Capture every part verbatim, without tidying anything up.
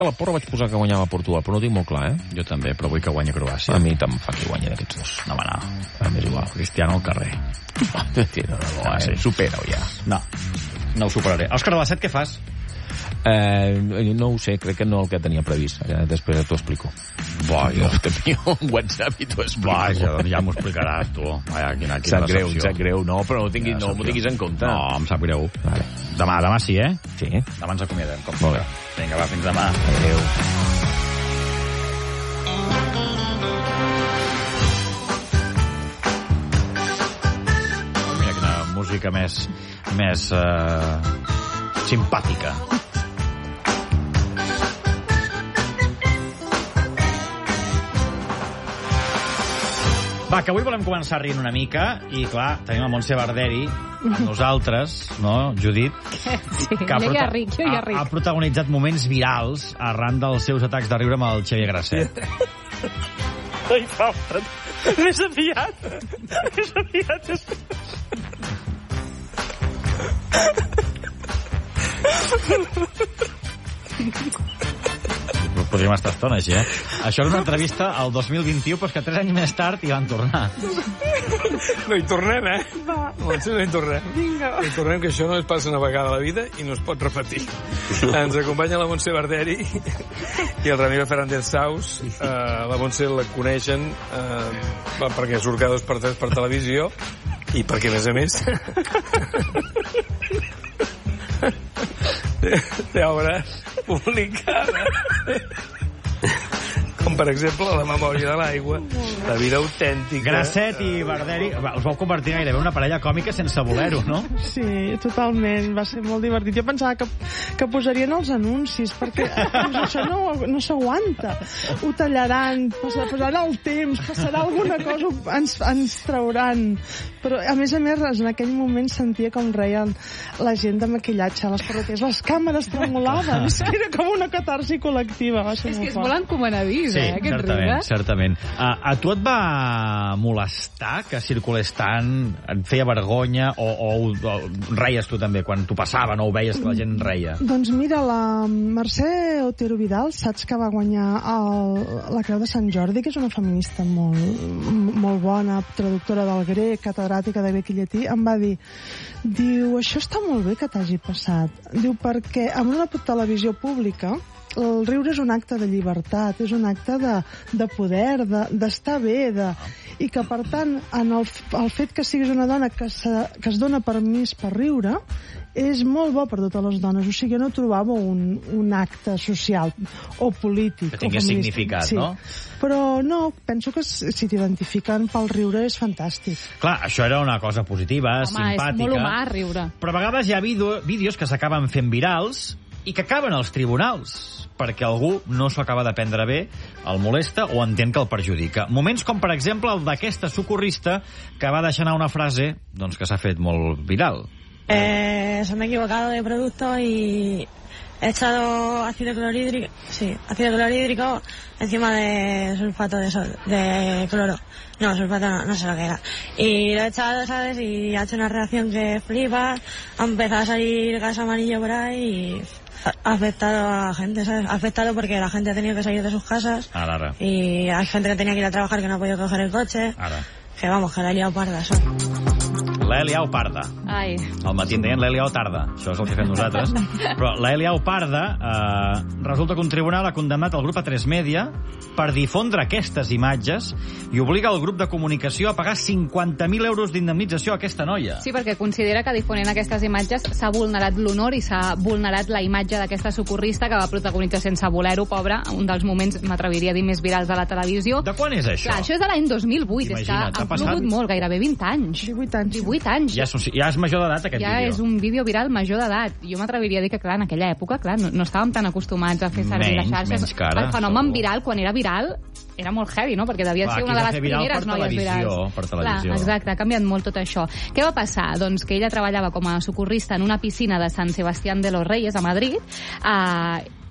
A la porra vaig posar que guanyava Portugal, però no ho tinc molt clar, eh? Jo també, però vull que guanyi Croàcia. A mi te'm fa que guanyi d'aquests dos. No, va, no. A mi és igual. Cristiano al carrer. No, no, no, eh? Supera-ho ja. No, no ho superaré. Òscar de la Set, què fas? Eh, no ho sé, crec que no el que tenia previst. Eh, després t'ho explico. Vaja. T'envio un WhatsApp i t'ho explico. Vaja, doncs ja m'ho explicaràs, tu. Vaja, quina, quina sap greu, decepció. sap greu. No, però no, tinguis, ja, no m'ho tinguis en compte. No, em sap greu. Vale. Demà, demà sí, eh? Sí. Demà ens acomiadem. Com Molt bé. Vinga, va, fins demà. Adéu. Mira quina música més, més uh, simpàtica. Va, que avui volem començar rient una mica i, clar, tenim el Montse Barderi amb nosaltres, no, Judit? Sí, que ha, jo ja ric, jo ja ric. ha, ha protagonitzat moments virals arran dels seus atacs de riure amb el Xavier Grasset. No hi falten. Més aviat. Més aviat. És... Podríem estar estona, així, eh? Això és una entrevista al dos mil vint-i-u, però és que tres anys més tard hi van tornar. No hi tornem, eh? Va. No, no hi tornem. Vinga. No hi tornem, que això no es passa una vegada a la vida i no es pot repetir. Ens acompanya la Montse Barderi i el Ramiro Fernández Saus. Uh, la Montse la coneixen uh, perquè surt cada dos per tres per televisió i perquè, a més a més... té obra publicada com per exemple La memòria de l'aigua, La vida autèntica. Grasset i Barderi us vau convertir gairebé en una parella còmica sense voler-ho, no? Sí, totalment, va ser molt divertit. Jo pensava que, que posarien els anuncis, perquè doncs, això no, no s'aguanta. Ho tallaran, posaran el temps, passarà alguna cosa, ens, ens trauran. Però, a més a més, en aquell moment sentia com reien la gent de maquillatge a les carreteres, les càmeres tremolaven, és que era com una catarsi col·lectiva. Va ser és molt que és fort. molt encomanadís, Sí, eh, aquest certament, riure. certament. A, a tu et va molestar que circulés tant? Et feia vergonya? O, o, o reies tu també quan t'ho passaven o ho veies que la gent reia? Doncs mira, la Mercè Otero Vidal, saps que va guanyar el, la Creu de Sant Jordi, que és una feminista molt, molt bona, traductora del grec, catedràtica de grec i llatí, em va dir, diu, això està molt bé que t'hagi passat. Diu, perquè en una televisió pública el riure és un acte de llibertat, és un acte de, de poder, d'estar de, bé, de, i que, per tant, en el, el fet que siguis una dona que, se, que es dona permís per riure és molt bo per totes les dones. O sigui, no trobava un, un acte social o polític. Que tingués significat, sí. no? Però no, penso que si t'identifiquen pel riure és fantàstic. Clar, això era una cosa positiva, Home, simpàtica. és molt humà, riure. Però a vegades hi ha vídeo, vídeos que s'acaben fent virals i que acaben als tribunals perquè algú no s'ho acaba de prendre bé, el molesta o entén que el perjudica. Moments com, per exemple, el d'aquesta socorrista que va deixar anar una frase doncs, que s'ha fet molt viral. Eh, se me he equivocado de producto y he echado ácido clorhídrico, sí, ácido clorhídrico encima de sulfato de, sol, de cloro. No, sulfato no, no sé lo que era. Y lo he echado, ¿sabes? Y ha hecho una reacción que flipa, ha empezado a salir gas amarillo por ahí y ha afectado a la gente, ¿sabes? Ha afectado porque la gente ha tenido que salir de sus casas. Ara, ara. Y hay gente que tenía que ir a trabajar que no ha podido coger el coche. Ara. Que vamos, que la he liado parda, eso. L'he liat parda. Ai. Al matí en deien l'he liat tarda. Això és el que fem nosaltres. Però l'he liat parda, eh, resulta que un tribunal ha condemnat el grup A tres Media per difondre aquestes imatges i obliga el grup de comunicació a pagar cinquanta mil euros d'indemnització a aquesta noia. Sí, perquè considera que difonent aquestes imatges s'ha vulnerat l'honor i s'ha vulnerat la imatge d'aquesta socorrista que va protagonitzar sense voler-ho, pobra, un dels moments, m'atreviria a dir, més virals de la televisió. De quan és això? Clar, això és de l'any dos mil vuit, Imagina't, és que ha ha passat- plogut molt, gairebé vint anys. divuit anys. divuit anys. Ja és, ja és major d'edat, aquest Ja vídeo. és un vídeo viral major d'edat. Jo m'atreviria a dir que, clar, en aquella època, clar, no, no estàvem tan acostumats a fer servir Menys, les xarxes. menys que ara, El fenomen segur. viral, quan era viral, era molt heavy, no? Perquè devia Clar, ser aquí una de va les fer viral primeres per noies televisió, virals. per televisió. Clar, exacte, ha canviat molt tot això. Què va passar? Doncs que ella treballava com a socorrista en una piscina de Sant Sebastián de los Reyes, a Madrid, eh,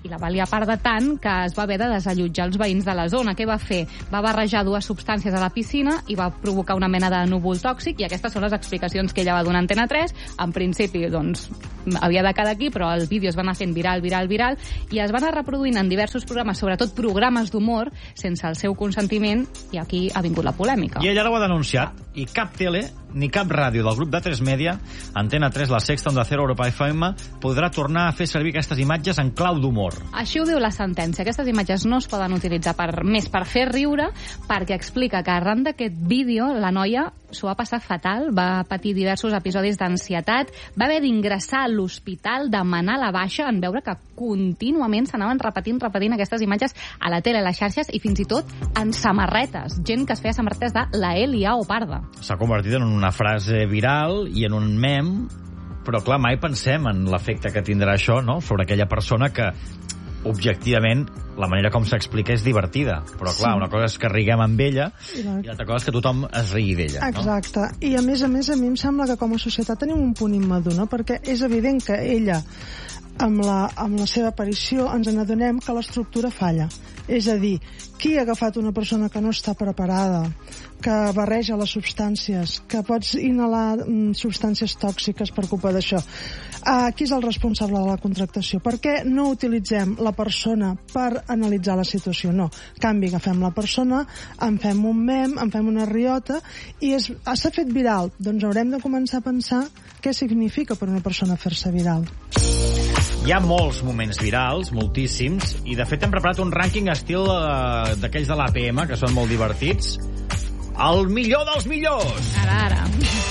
i la va liar parda tant que es va haver de desallotjar els veïns de la zona. Què va fer? Va barrejar dues substàncies a la piscina i va provocar una mena de núvol tòxic, i aquestes són les explicacions que ella va donar a Antena tres. En principi, doncs, havia de quedar aquí, però el vídeo es va anar fent viral, viral, viral, i es va anar reproduint en diversos programes, sobretot programes d'humor, sense el seu consentiment, i aquí ha vingut la polèmica. I ella l'ho ha denunciat, i cap tele ni cap ràdio del grup de tres Media, Antena tres, La Sexta, Onda Cero, Europa F M, podrà tornar a fer servir aquestes imatges en clau d'humor. Així ho diu la sentència. Aquestes imatges no es poden utilitzar per més per fer riure, perquè explica que arran d'aquest vídeo la noia s'ho va passar fatal, va patir diversos episodis d'ansietat, va haver d'ingressar a l'hospital, demanar la baixa en veure que contínuament s'anaven repetint, repetint aquestes imatges a la tele, a les xarxes i fins i tot en samarretes. Gent que es feia samarretes de la Elia o Parda. S'ha convertit en una frase viral i en un mem, però clar, mai pensem en l'efecte que tindrà això, no?, sobre aquella persona que objectivament la manera com s'explica és divertida, però clar, sí. Una cosa és que riguem amb ella i l'altra cosa és que tothom es rigui d'ella. Exacte, no? I a més a més a mi em sembla que com a societat tenim un punt immadur, no? Perquè és evident que ella amb la, amb la seva aparició ens n'adonem que l'estructura falla. És a dir, qui ha agafat una persona que no està preparada, que barreja les substàncies, que pots inhalar mm, substàncies tòxiques per culpa d'això? Uh, qui és el responsable de la contractació? Per què no utilitzem la persona per analitzar la situació? No. En canvi, agafem la persona, en fem un mem, en fem una riota, i és, s'ha fet viral. Doncs haurem de començar a pensar què significa per una persona fer-se viral. Hi ha molts moments virals, moltíssims, i de fet hem preparat un rànquing estil eh, d'aquells de l'A P M, que són molt divertits. El millor dels millors! Ara, ara.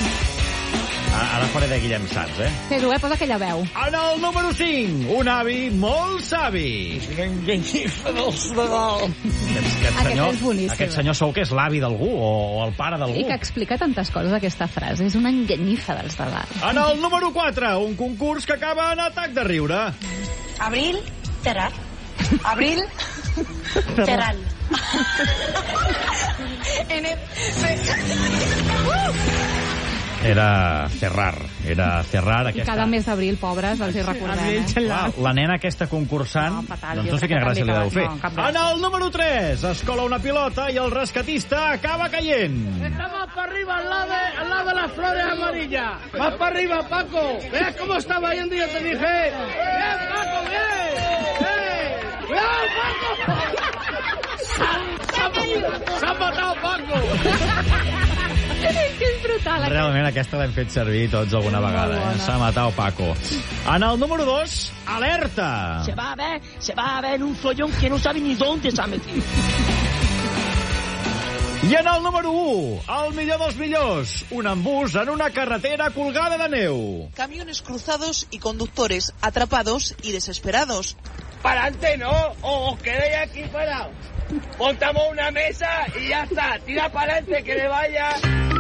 Ara faré de Guillem Sans, eh? Fes-ho, eh? Posa aquella veu. En el número cinc, un avi molt savi. Una enganyifa dels de dalt. Aquest, aquest, senyor, és boníssim. aquest senyor sou que és l'avi d'algú o, o el pare d'algú. I que explica tantes coses, aquesta frase. És una enganyifa dels de dalt. En el número quatre, un concurs que acaba en atac de riure. Abril, Terral. Abril, Terral. en el... Era Cerrar, era Cerrar. I aquesta... cada mes d'abril, pobres, els hi recordem. Eh? La, la nena aquesta concursant, no, fatal, doncs no sé quina gràcia li deu fer. No, en el número tres, es cola una pilota i el rescatista acaba caient. Estamos para arriba, al lado, de, al lado de las flores amarillas. Más para arriba, Paco. ¿Ves cómo estaba yendo? Yo te dije. Bien, Paco, bien. Bien. Cuidado, Paco. S'ha matat, Paco. Que és brutal. Realment aquesta l'hem fet servir tots alguna vegada. Eh? S'ha matat Paco. En el número dos, alerta. Se va a ver, se va a ver un follón que no sabe ni dónde se ha metido. I en el número u, el millor dels millors, un embús en una carretera colgada de neu. Camiones cruzados y conductores atrapados y desesperados. Para adelante no, o os quedéis aquí parados. Montamos una mesa y ya está. Tira para adelante, que le vaya.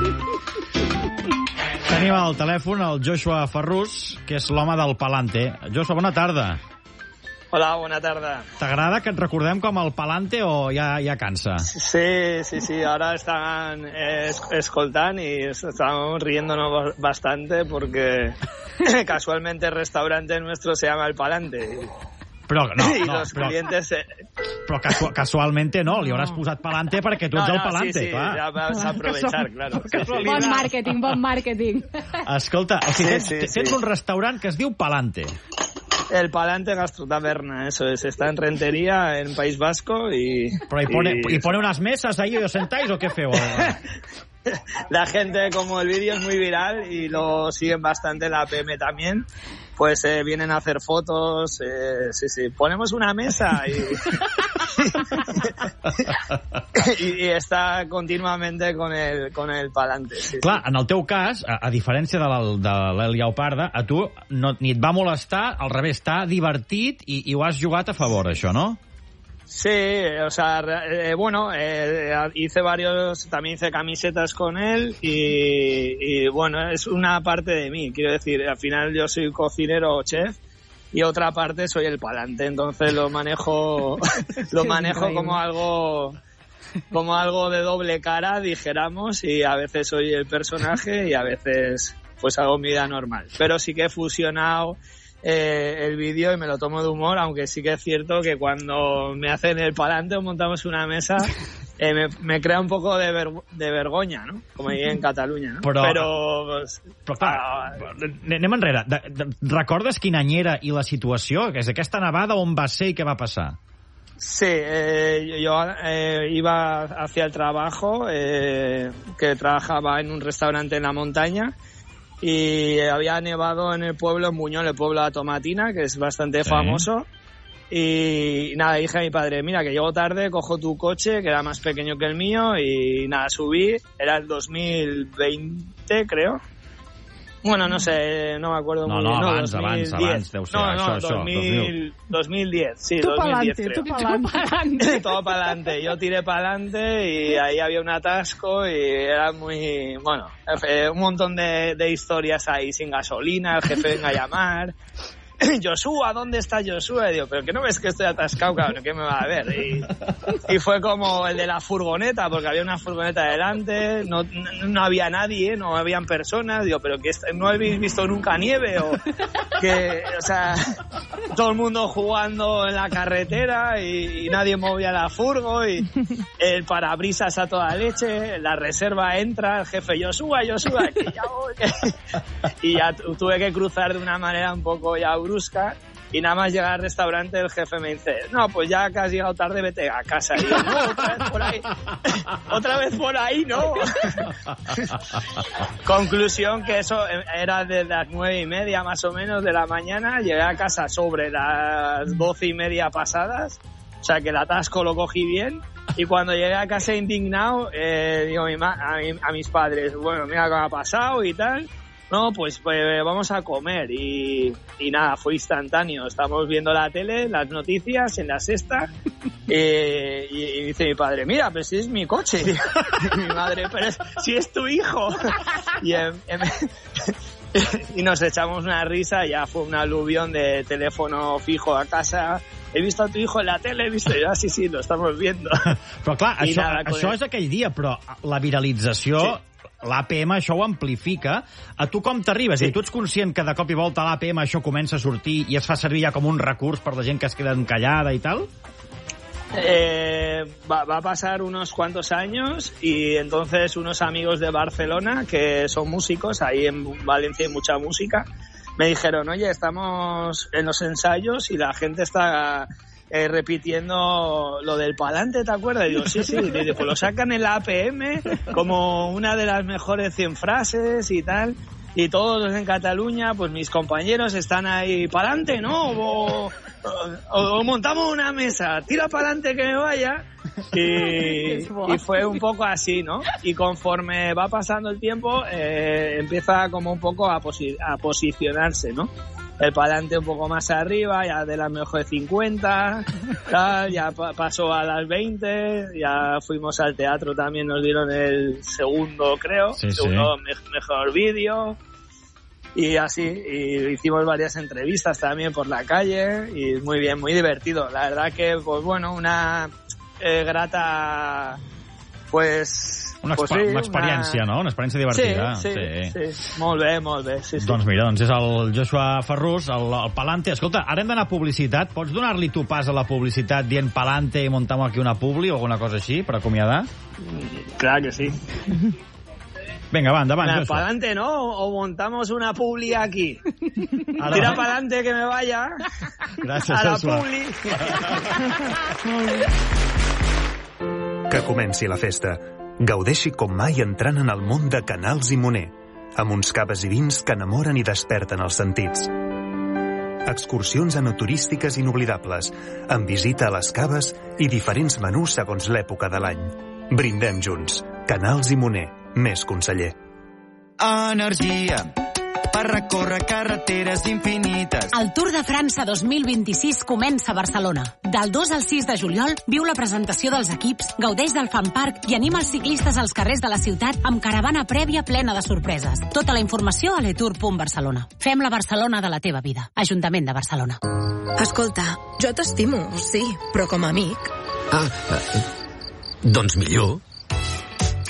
Tenim al telèfon el Joshua Ferrús, que és l'home del Palante. Joshua, bona tarda. Hola, bona tarda. T'agrada que et recordem com el Palante o ja, ja cansa? Sí, sí, sí. Ahora están eh, escoltant y estamos riéndonos bastante porque casualmente el restaurante nuestro se llama El Palante. Però, no, y no, los però, clientes... Eh... però casu casualmente no, li hauràs posat Palante perquè tu ets no, no, el Palante, sí, sí, clar. Ja vas a aprovechar, claro. Sí, sí. Bon màrqueting, bon màrqueting. Escolta, o sigui, sí, tens, sí, tens sí. un restaurant que es diu Palante. El Palante Gastrotaberna, eso es. Está en Rentería, en País Vasco y... Però hi pone, y... y pone unas mesas ahí y os sentáis o qué feo? La gente, como el vídeo es muy viral y lo siguen bastante la P M también, pues eh, vienen a hacer fotos, eh, sí, sí, ponemos una mesa y, y, y está continuamente con el, con el Palante. Sí, Clar, sí. en el teu cas, a, a diferència de l'Elia Oparda, a tu no, ni et va molestar, al revés, t'ha divertit i, i ho has jugat a favor, això, no? Sí, o sea, eh, bueno, eh, hice varios, también hice camisetas con él y, y bueno, es una parte de mí, quiero decir, al final yo soy cocinero o chef y otra parte soy el Palante, entonces lo manejo, lo manejo como algo, como algo de doble cara, dijéramos, y a veces soy el personaje y a veces pues hago mi vida normal, pero sí que he fusionado eh, el vídeo y me lo tomo de humor, aunque sí que es cierto que cuando me hacen el palante o montamos una mesa, eh, me, me crea un poco de, ver, de vergonya, no? Com ahí en Catalunya, no? Però, però, pues, però clar, anem enrere. De, de, recordes quin any era i la situació? Que és aquesta nevada, on va ser i què va passar? Sí, eh, yo eh, iba hacia el trabajo, eh, que trabajaba en un restaurante en la montaña, y había nevado en el pueblo, en Buñol, el pueblo de Tomatina, que es bastante sí. famoso. Y nada, dije a mi padre, mira, que llego tarde, cojo tu coche, que era más pequeño que el mío, y nada, subí, era el dos mil veinte, creo. Bueno, no sé, no me acuerdo no, muy no, bien. No, abans, dos mil diez. abans, abans, deu ser no, no, això, dos mil, dos mil diez, sí, tú dos mil diez, pa'lante, creo. tú pa'lante. Todo para adelante. Yo tiré para adelante y ahí había un atasco y era muy... Bueno, un montón de, de historias ahí sin gasolina, el jefe venga a llamar... Joshua, ¿dónde está Joshua? Y digo, pero que no ves que estoy atascado, cabrón, ¿qué me va a ver? Y, y fue como el de la furgoneta, porque había una furgoneta delante, no, no había nadie, no habían personas. Digo, pero que no habéis visto nunca nieve, o que, o sea, todo el mundo jugando en la carretera y, y nadie movía la furgo y el parabrisas a toda leche, la reserva entra, el jefe, Joshua, Joshua, que ya voy, que... y ya tuve que cruzar de una manera un poco ya brusca, y nada más llegar al restaurante el jefe me dice, no, pues ya que has llegado tarde, vete a casa. Y yo, no, otra vez por ahí, otra vez por ahí, no. Conclusión que eso era de las nueve y media más o menos de la mañana, llegué a casa sobre las doce y media pasadas, o sea que el atasco lo cogí bien, y cuando llegué a casa indignado, eh, digo a, mi ma- a, mi, a mis padres, bueno, mira qué me ha pasado y tal. No, pues, pues vamos a comer y, y nada, fue instantáneo. Estamos viendo la tele, las noticias en la sexta y, y, y dice mi padre, mira, pero si es mi coche. Y mi madre, pero es, si es tu hijo. Y, em, em, y nos echamos una risa, ya fue un aluvión de teléfono fijo a casa. He visto a tu hijo en la tele, he visto... Ah, sí, sí, lo estamos viendo. Però clar, I això, nada, això és aquell dia, però la viralització... Sí. L'A P M això ho amplifica. A tu com t'arribes? Sí. I tu ets conscient que de cop i volta l'A P M això comença a sortir i es fa servir ja com un recurs per la gent que es queda encallada y tal? Eh, va, va a pasar unos cuantos años y entonces unos amigos de Barcelona que son músicos, ahí en Valencia hay mucha música, me dijeron, oye, estamos en los ensayos y la gente está... Eh, repitiendo lo del palante, ¿te acuerdas? Y digo, sí, sí, y digo, pues lo sacan en la A P M como una de las mejores cien frases y tal, y todos en Cataluña, pues mis compañeros están ahí, pa'lante, ¿no? O, o, o montamos una mesa, tira pa'lante que me vaya, y, y fue un poco así, ¿no? Y conforme va pasando el tiempo, eh, empieza como un poco a, posi- a posicionarse, ¿no? El palante un poco más arriba, ya de las mejores cincuenta, tal, ya pa- pasó a las veinte, ya fuimos al teatro también, nos dieron el segundo, creo, sí, segundo sí. me- mejor vídeo, y así, y hicimos varias entrevistas también por la calle, y muy bien, muy divertido. La verdad que, pues bueno, una eh, grata, pues... Una, pues exper- sí, una experiència, una... no? Una experiència divertida. Sí, sí, sí, sí. Molt bé, molt bé. Sí, sí. Doncs mira, doncs és el Joshua Ferrús, el, el Palante. Escolta, ara hem d'anar a publicitat. Pots donar-li tu pas a la publicitat dient Palante i muntem aquí una publi o alguna cosa així per acomiadar? Clar que sí. Venga, va, endavant, Nah, Joshua. pa'lante, ¿no? O montamos una publi aquí. Ara Tira va. pa'lante que me vaya. Gràcies, a la Joshua. publi. Que comenci la festa. Gaudeixi com mai entrant en el món de Canals i Moner, amb uns caves i vins que enamoren i desperten els sentits. Excursions enoturístiques inoblidables, amb visita a les caves i diferents menús segons l'època de l'any. Brindem junts. Canals i Moner, més conseller. Energia per recórrer carreteres infinites. El Tour de França dos mil vint-i-sis comença a Barcelona. Del dos al sis de juliol viu la presentació dels equips, gaudeix del Fan Park i anima els ciclistes als carrers de la ciutat amb caravana prèvia plena de sorpreses. Tota la informació a letour punt barcelona. Fem la Barcelona de la teva vida. Ajuntament de Barcelona. Escolta, jo t'estimo, sí, però com a amic. Ah, eh, doncs millor.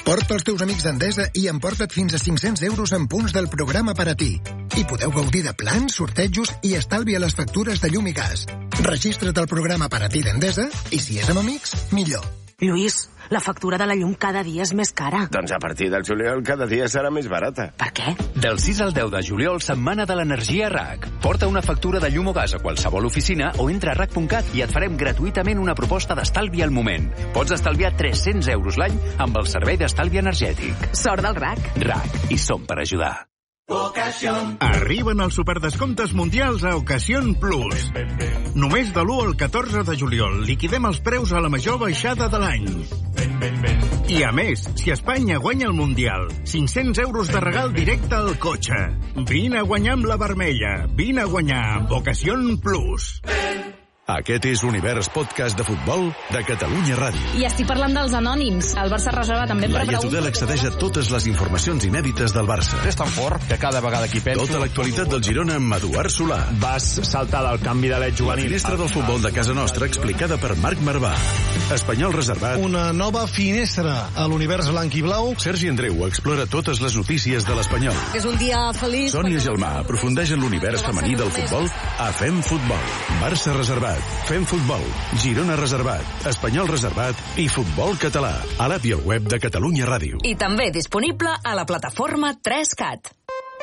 Porta els teus amics d'Endesa i emporta't fins a cinc-cents euros en punts del programa per a ti. I podeu gaudir de plans, sortejos i estalvi a les factures de llum i gas. Registra't al programa per a ti d'Endesa i si és amb amics, millor. Lluís, la factura de la llum cada dia és més cara. Doncs a partir del juliol cada dia serà més barata. Per què? Del sis al deu de juliol, setmana de l'energia R A C. Porta una factura de llum o gas a qualsevol oficina o entra a R A C punt cat i et farem gratuïtament una proposta d'estalvi al moment. Pots estalviar tres-cents euros l'any amb el servei d'estalvi energètic. Sort del R A C. R A C. I som per ajudar. Ocasión. Arriben els superdescomptes mundials a Ocasión Plus. Només de l'u al catorze de juliol liquidem els preus a la major baixada de l'any. I a més, si Espanya guanya el Mundial, cinc-cents euros de regal directe al cotxe. Vine a guanyar amb la vermella. Vine a guanyar amb Ocasión Plus. Aquest és l'Univers Podcast de Futbol de Catalunya Ràdio. I estic parlant dels anònims. El Barça reserva també per Laia Tudel accedeix a totes les informacions inèdites del Barça. És tan fort que cada vegada que hi penso... Tota l'actualitat del Girona amb Eduard Solà. Vas saltar del canvi de l'Ed juvenil. La finestra del futbol de casa nostra explicada per Marc Marvà. Espanyol reservat. Una nova finestra a l'univers blanc i blau. Sergi Andreu explora totes les notícies de l'Espanyol. És un dia feliç. Sònia Gelmà aprofundeix en l'univers femení del futbol a Fem Futbol. Barça reservat. Fem Futbol, Girona reservat, Espanyol reservat i Futbol català. A l'app i al web de Catalunya Ràdio. I també disponible a la plataforma tres cat.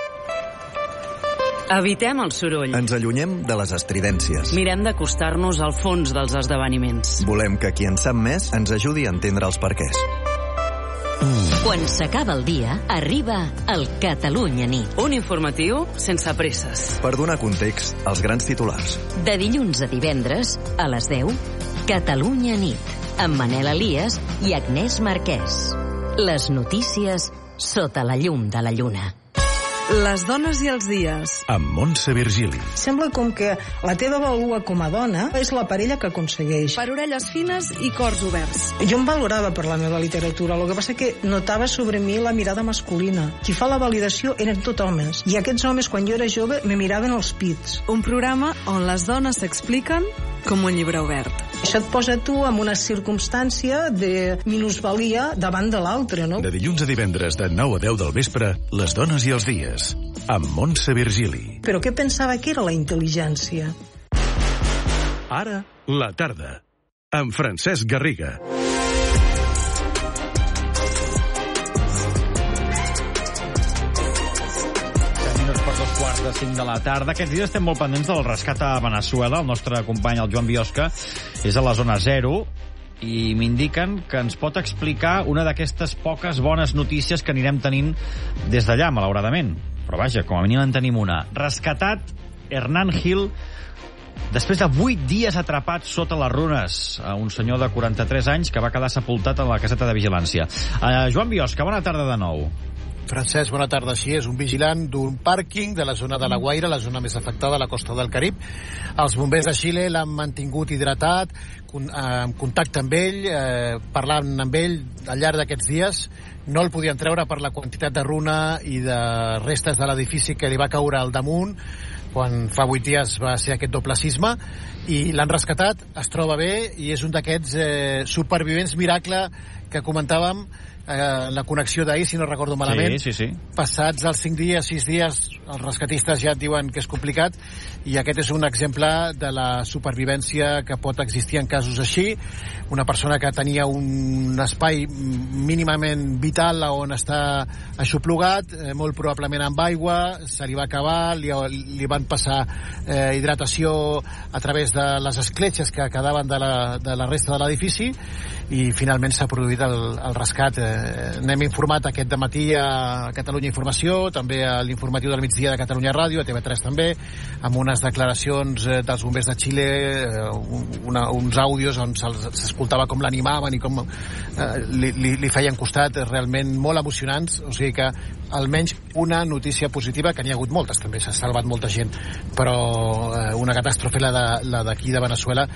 Evitem el soroll. Ens allunyem de les estridències. Mirem d'acostar-nos al fons dels esdeveniments. Volem que qui en sap més ens ajudi a entendre els perquès. Quan s'acaba el dia, arriba el Catalunya Nit. Un informatiu sense presses. Per donar context als grans titulars. De dilluns a divendres, a les deu, Catalunya Nit, amb Manel Elias i Agnès Marquès. Les notícies sota la llum de la lluna. Les dones i els dies. Amb Montse Virgili. Sembla com que la teva vàlua com a dona és la parella que aconsegueix. Per orelles fines i cors oberts. Jo em valorava per la meva literatura, el que passa que notava sobre mi la mirada masculina. Qui fa la validació eren tot homes. I aquests homes, quan jo era jove, me miraven els pits. Un programa on les dones s'expliquen com un llibre obert. Això et posa tu en una circumstància de minusvalia davant de l'altre, no? De dilluns a divendres de nou a deu del vespre, Les dones i els dies, amb Montse Virgili. Però què pensava que era la intel·ligència? Ara, la tarda, amb Francesc Garriga. Quarts de cinc de la tarda. Aquests dies estem molt pendents del rescat a Veneçuela. El nostre company, el Joan Biosca, és a la zona zero i m'indiquen que ens pot explicar una d'aquestes poques bones notícies que anirem tenint des d'allà, malauradament. Però vaja, com a mínim en tenim una. Rescatat Hernán Gil després de vuit dies atrapat sota les runes. Un senyor de quaranta-tres anys que va quedar sepultat a la caseta de vigilància. Uh, Joan Biosca, bona tarda de nou. Francesc, bona tarda. Sí, és un vigilant d'un pàrquing de la zona de La Guaira, la zona més afectada a la costa del Carib. Els bombers de Xile l'han mantingut hidratat, en contacte amb ell, eh, parlant amb ell al llarg d'aquests dies. No el podien treure per la quantitat de runa i de restes de l'edifici que li va caure al damunt quan fa vuit dies va ser aquest doble sisme, i l'han rescatat, es troba bé, i és un d'aquests eh, supervivents miracle que comentàvem eh, la connexió d'ahir, si no recordo malament. Sí, sí, sí. Passats els cinc dies, sis dies, els rescatistes ja et diuen que és complicat, i aquest és un exemple de la supervivència que pot existir en casos així. Una persona que tenia un espai mínimament vital on està aixoplugat, eh, molt probablement amb aigua, se li va acabar, li, li van passar eh, hidratació a través de les escletxes que quedaven de la, de la resta de l'edifici, i finalment s'ha produït el, el rescat. Eh, n'hem informat aquest dematí a Catalunya Informació, també a l'informatiu del migdia de Catalunya Ràdio, a T V tres també, amb unes declaracions eh, dels bombers de Xile, eh, una, uns àudios on s'escoltava com l'animaven i com eh, li, li, li feien costat, eh, realment molt emocionants. O sigui que almenys una notícia positiva, que n'hi ha hagut moltes, també s'ha salvat molta gent, però eh, una catàstrofe, la d'aquí de, de Veneçuela,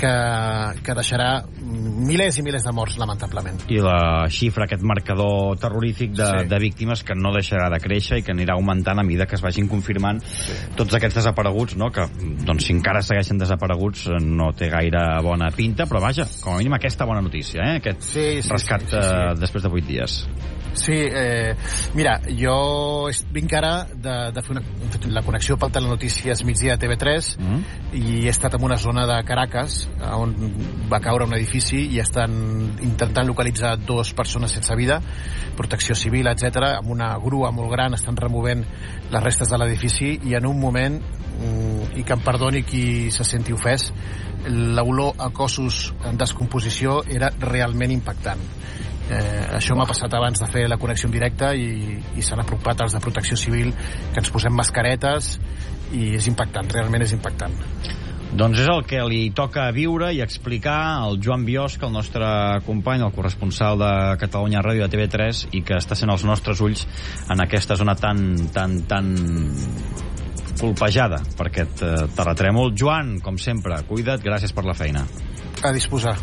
que, que deixarà milers i milers de morts, lamentablement. I la xifra, aquest marcador terrorífic de, Sí. de víctimes que no deixarà de créixer i que anirà augmentant a mesura que es vagin confirmant sí. tots aquests desapareguts, no? Que doncs, si encara segueixen desapareguts no té gaire bona pinta, però vaja, com a mínim aquesta bona notícia, eh? Aquest sí, sí, rescat sí, sí, sí. Eh, després de vuit dies. Sí, eh, mira, jo vinc ara de, de fer una, la connexió pel Telenotícies migdia a T V tres mm. i he estat en una zona de Caracas on va caure un edifici i estan intentant localitzar dues persones sense vida, protecció civil, etcètera, amb una grua molt gran, estan removent les restes de l'edifici i en un moment, i que em perdoni qui se senti ofès, l'olor a cossos en descomposició era realment impactant. Eh, això m'ha passat abans de fer la connexió en directe i, i s'han apropat els de protecció civil que ens posem mascaretes i és impactant, realment és impactant. Doncs és el que li toca viure i explicar al Joan Biosca, el nostre company, el corresponsal de Catalunya Ràdio de T V tres i que està sent els nostres ulls en aquesta zona tan, tan, tan colpejada per aquest eh, terratrèmol. Joan, com sempre, cuida't, gràcies per la feina. A disposar.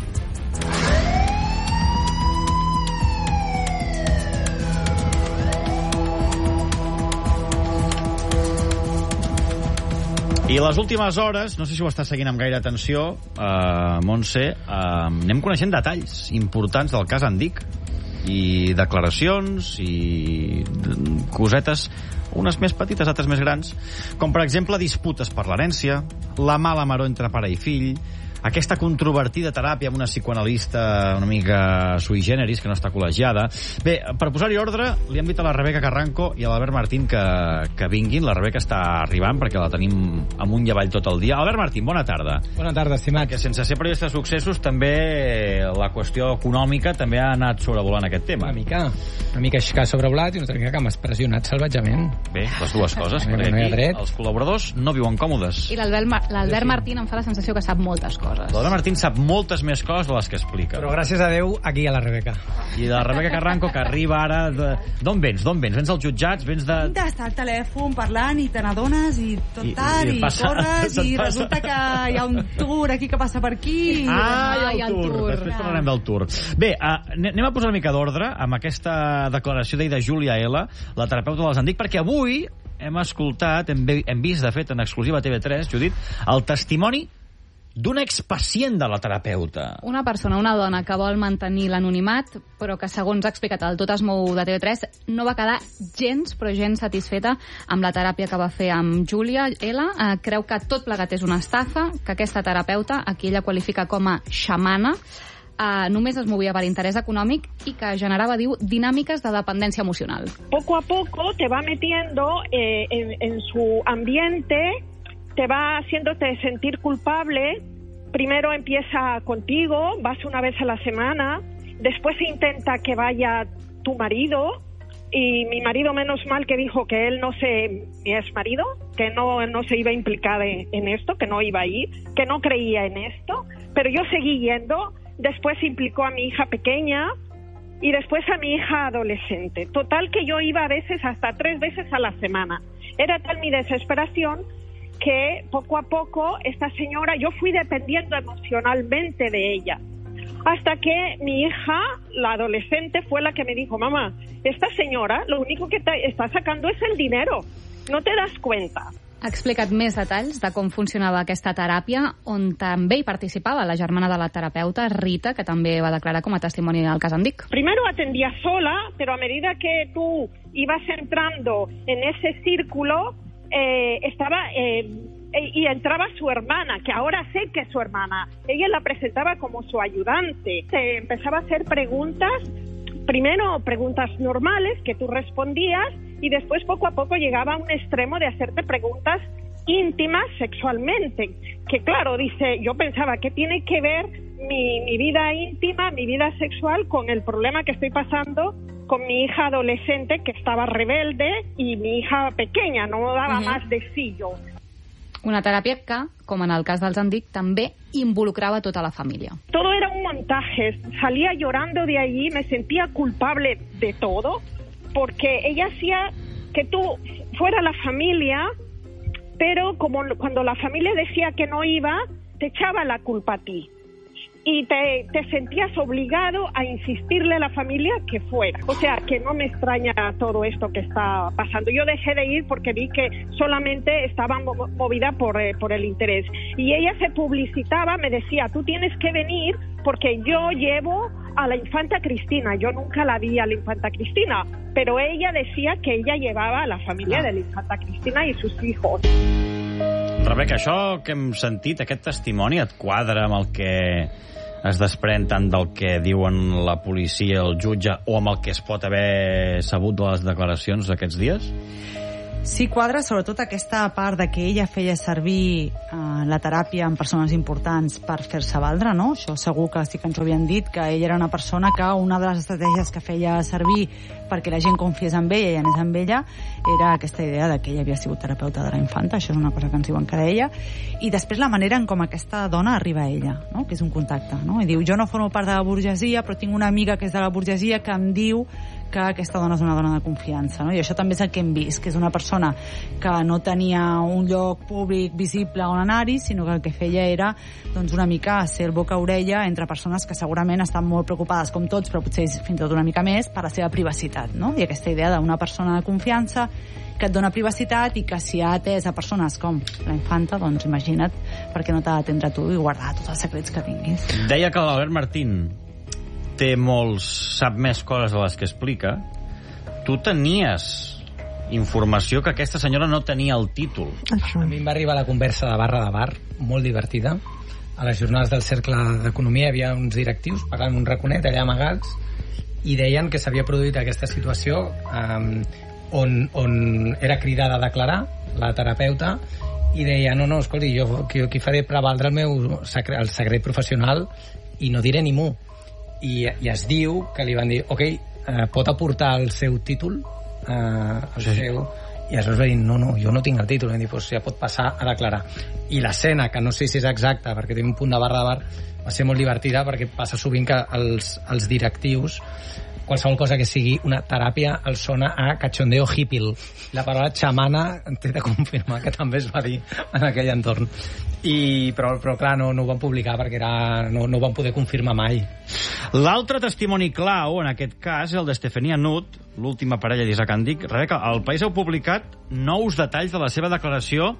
I les últimes hores, no sé si ho està seguint amb gaire atenció, eh, Montse, eh, anem coneixent detalls importants del cas Andic i declaracions i cosetes, unes més petites, altres més grans, com per exemple disputes per l'herència, la mala maror entre pare i fill, aquesta controvertida teràpia amb una psicoanalista una mica sui generis, que no està col·legiada. Bé, per posar-hi ordre, li hem dit a la Rebeca Carranco i a l'Albert Martín que, que vinguin. La Rebeca està arribant perquè la tenim amunt i avall tot el dia. Albert Martín, bona tarda. Bona tarda, estimat. Que sense ser periodista de successos, també la qüestió econòmica també ha anat sobrevolant aquest tema. Una mica, una mica que ha sobrevolat i una mica que m'ha pressionat salvatjament. Bé, les dues coses, no, perquè no aquí els col·laboradors no viuen còmodes. I l'Albert sí. Martín em fa la sensació que sap moltes coses. L'Albert Martín sap moltes més coses de les que explica. Però gràcies a Déu, aquí hi ha la Rebeca. I la Rebeca Carranco, que arriba ara... D'on vens? D'on vens? Vens als jutjats? Vens de... D'estar al telèfon parlant i te n'adones i tot I, tard i, i, passa, corres i passa. resulta que hi ha un tour aquí que passa per aquí. I... Ah, hi ha el tour. tour. Després parlarem del tour. Bé, uh, anem a posar una mica d'ordre amb aquesta declaració d'ahir de Júlia Ela, la terapeuta dels Andic, perquè avui hem escoltat, hem, hem vist, de fet, en exclusiva a T V tres, Judit, el testimoni d'un expacient de la terapeuta. Una persona, una dona que vol mantenir l'anonimat, però que, segons ha explicat el Tot es mou de T V tres, no va quedar gens, però gens satisfeta amb la teràpia que va fer amb Júlia Ela. Eh, creu que tot plegat és una estafa, que aquesta terapeuta, a qui ella qualifica com a xamana, eh, només es movia per interès econòmic i que generava, diu, dinàmiques de dependència emocional. Poco a poco te va metiendo eh, en, en su ambiente, te va haciéndote sentir culpable. Primero empieza contigo, vas una vez a la semana, después intenta que vaya tu marido, y mi marido menos mal que dijo que él no se, mi ex marido, que no, no se iba a implicar en, en esto, que no iba a ir, que no creía en esto, pero yo seguí yendo. Después implicó a mi hija pequeña y después a mi hija adolescente. Total que yo iba a veces hasta tres veces a la semana. Era tal mi desesperación que poco a poco esta señora, yo fui dependiendo emocionalmente de ella, hasta que mi hija, la adolescente, fue la que me dijo: mamá, esta señora lo único que te está sacando es el dinero, no te das cuenta. Ha explicat més detalls de com funcionava aquesta teràpia, on també hi participava la germana de la terapeuta, Rita, que també va declarar com a testimoni al cas Andic. Primero atendía sola, pero a medida que tú ibas entrando en ese círculo, Eh, estaba eh, y entraba su hermana, que ahora sé que es su hermana. Ella la presentaba como su ayudante. Te empezaba a hacer preguntas, primero preguntas normales que tú respondías, y después poco a poco llegaba a un extremo de hacerte preguntas íntimas sexualmente. Que claro, dice, yo pensaba, ¿qué tiene que ver mi, mi vida íntima, mi vida sexual con el problema que estoy pasando con mi hija adolescente, que estaba rebelde, y mi hija pequeña, no daba uh-huh. más de sí yo. Una teràpia que, com en el cas dels Andic, també involucrava tota la família. Todo era un montaje. Salía llorando de allí, me sentía culpable de todo, porque ella hacía que tú fuera la familia, pero como cuando la familia decía que no iba, te echaba la culpa a ti. Y te, te sentías obligado a insistirle a la familia que fuera. O sea, que no me extraña todo esto que está pasando. Yo dejé de ir porque vi que solamente estaba movida por, eh, por el interés. Y ella se publicitaba, me decía, tú tienes que venir porque yo llevo a la infanta Cristina. Yo nunca la vi a la infanta Cristina, pero ella decía que ella llevaba a la familia de la infanta Cristina y sus hijos. Rebeca, això que hem sentit, aquest testimoni, et quadra amb el que es desprèn tant del que diuen la policia, el jutge, o amb el que es pot haver sabut de les declaracions d'aquests dies? Sí, quadra sobretot aquesta part de que ella feia servir eh, la teràpia en persones importants per fer-se valdre, no? Això segur que sí que ens ho havien dit, que ella era una persona que una de les estratègies que feia servir perquè la gent confiés en ella i anés amb ella era aquesta idea de que ella havia sigut terapeuta de la infanta. Això és una cosa que ens diuen que era ella. I després la manera en com aquesta dona arriba a ella, no? Que és un contacte, no? I diu, jo no formo part de la burgesia, però tinc una amiga que és de la burgesia que em diu que aquesta dona és una dona de confiança, no? I això també és el que hem vist, que és una persona que no tenia un lloc públic visible on anar-hi, sinó que el que feia era doncs, una mica ser el boca-orella entre persones que segurament estan molt preocupades, com tots, però potser fins i tot una mica més, per la seva privacitat, no? I aquesta idea d'una persona de confiança que et dona privacitat i que si ha atès a persones com la infanta, doncs imagina't perquè no t'ha d'atendre tu i guardar tots els secrets que tinguis. Deia que l'Albert Martín té molts, sap més coses de les que explica. Tu tenies informació que aquesta senyora no tenia el títol. A mi em va arribar la conversa de barra de bar, molt divertida. A les jornades del Cercle d'Economia hi havia uns directius pagant un raconet allà amagats i deien que s'havia produït aquesta situació eh, on, on era cridada a declarar la terapeuta i deia, no, no, escolti, jo, jo aquí faré prevaldre el meu secret, el secret professional i no diré ni mu. I, i es diu que li van dir ok, eh, pot aportar el seu títol eh, el sí. seu i aleshores va dir, no, no, jo no tinc el títol. Vam dir, pues ja pot passar a declarar. I l'escena, que no sé si és exacta perquè té un punt de barra de bar, va ser molt divertida perquè passa sovint que els, els directius qualsevol cosa que sigui una teràpia el sona a cachondeo hippil. La paraula xamana t'he de confirmar que també es va dir en aquell entorn. I, però, però clar, no, no ho van publicar perquè era, no, no ho van poder confirmar mai. L'altre testimoni clau, en aquest cas, és el d'Estefania Nut, l'última parella d'Isaac Andic. Rebeca, al País heu publicat nous detalls de la seva declaració.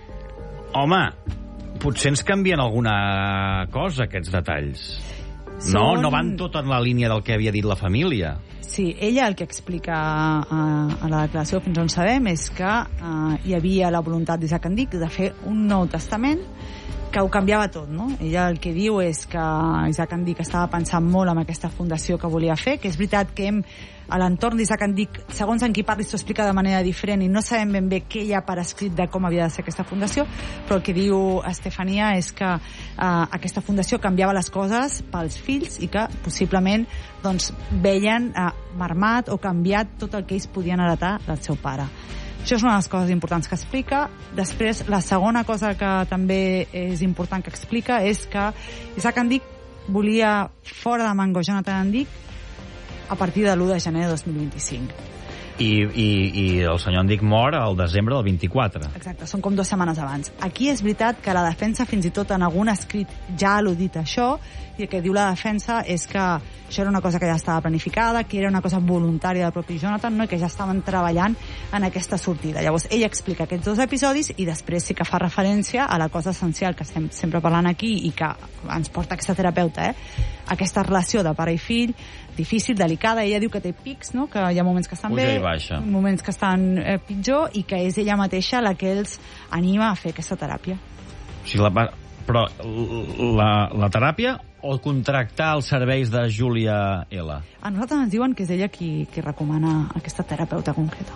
Home, potser ens canvien alguna cosa, aquests detalls. Són... No, no van tot en la línia del que havia dit la família. Sí, ella el que explica a, a la declaració, fins on sabem, és que uh, hi havia la voluntat d'Isaac Andic de fer un nou testament que ho canviava tot, no? Ella el que diu és que Isaac Andic estava pensant molt en aquesta fundació que volia fer, que és veritat que hem, a l'entorn d'Isaac Andic, segons en qui parli, s'ho explica de manera diferent i no sabem ben bé què hi ha per escrit de com havia de ser aquesta fundació, però el que diu Estefania és que eh, aquesta fundació canviava les coses pels fills i que possiblement doncs, veien eh, marmat o canviat tot el que ells podien heretar del seu pare. Això és una de les coses importants que explica. Després, la segona cosa que també és important que explica és que Isaac Andic volia fora de Mango Jonathan Andic a partir de l'u de gener de dos mil vint-i-cinc. I, i, i el senyor Andic mor al desembre del vint-i-quatre. Exacte, són com dues setmanes abans. Aquí és veritat que la defensa fins i tot en algun escrit ja ha al·ludit això, i el que diu la defensa és que això era una cosa que ja estava planificada, que era una cosa voluntària del propi Jonathan, no? I que ja estaven treballant en aquesta sortida. Llavors, ella explica aquests dos episodis i després sí que fa referència a la cosa essencial que estem sempre parlant aquí i que ens porta aquesta terapeuta, eh? Aquesta relació de pare i fill, difícil, delicada. Ella diu que té pics, no? Que hi ha moments que estan Puja bé, i baixa. moments que estan eh, pitjor, i que és ella mateixa la que els anima a fer aquesta teràpia. O sigui, la, però la, la teràpia o contractar els serveis de Júlia L? A nosaltres ens diuen que és ella qui, qui recomana aquesta terapeuta concreta.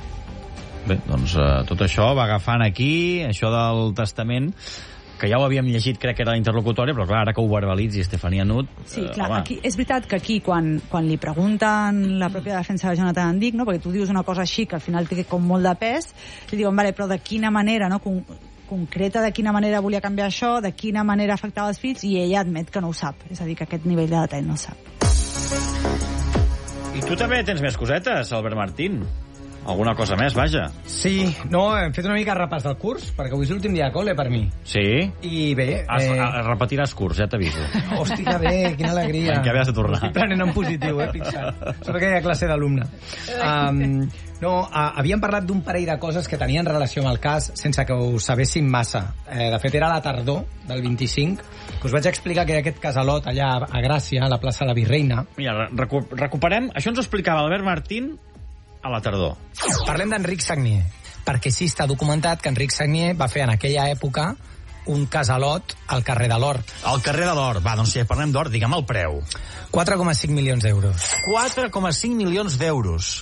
Bé, doncs eh, tot això va agafant aquí, això del testament, que ja ho havíem llegit, crec que era la interlocutòria, però clar, ara que ho verbalitzi Estefania Nut... Sí, eh, clar, aquí, és veritat que aquí, quan, quan li pregunten la pròpia defensa de Jonathan Andic, no? Perquè tu dius una cosa així, que al final té com molt de pes, li diuen, vale, però de quina manera, no? Con concreta, de quina manera volia canviar això, de quina manera afectava els fills, i ella admet que no ho sap. És a dir, que aquest nivell de detall no ho sap. I tu també tens més cosetes, Albert Martín. Alguna cosa més, vaja. Sí, no, hem fet una mica repàs del curs, perquè avui és l'últim dia de col·le per mi. Sí? I bé... Has, Eh... repetiràs curs, ja t'aviso. Hòstia, que bé, quina alegria. En què havies de tornar. Estic prenent en positiu, eh, fixa't. Sóc aquella classe d'alumne. Um, no, uh, havíem parlat d'un parell de coses que tenien relació amb el cas sense que ho sabéssim massa. Eh, de fet, era la tardor del vint-i-cinc, que us vaig explicar que hi ha aquest casalot allà a Gràcia, a la plaça de la Virreina. Mira, recu recuperem... Això ens ho explicava Albert Martín a la tardor. Parlem d'Enric Sagnier, perquè sí està documentat que Enric Sagnier va fer en aquella època un casalot al carrer de l'Hort. Al carrer de l'Hort, va, doncs si parlem d'Hort, digue'm el preu. quatre coma cinc milions d'euros. quatre coma cinc milions d'euros.